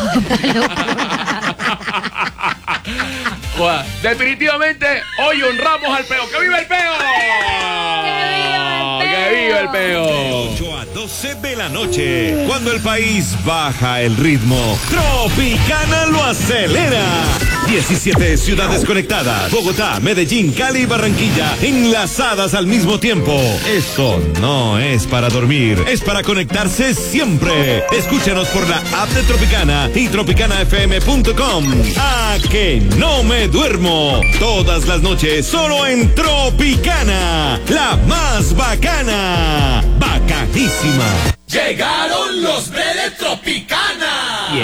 Joder, definitivamente, hoy honramos al peo. ¡Que viva el peo! ¡Que viva el peo! De ocho a doce de la noche, cuando el país baja el ritmo, Tropicana lo acelera. diecisiete ciudades conectadas, Bogotá, Medellín, Cali y Barranquilla, enlazadas al mismo tiempo. Esto no es para dormir, es para conectarse siempre. Escúchanos por la app de Tropicana y tropicana f m punto com. A que no me duermo, todas las noches solo en Tropicana, la más bacana, bacanísima. Llegaron los de Tropicana.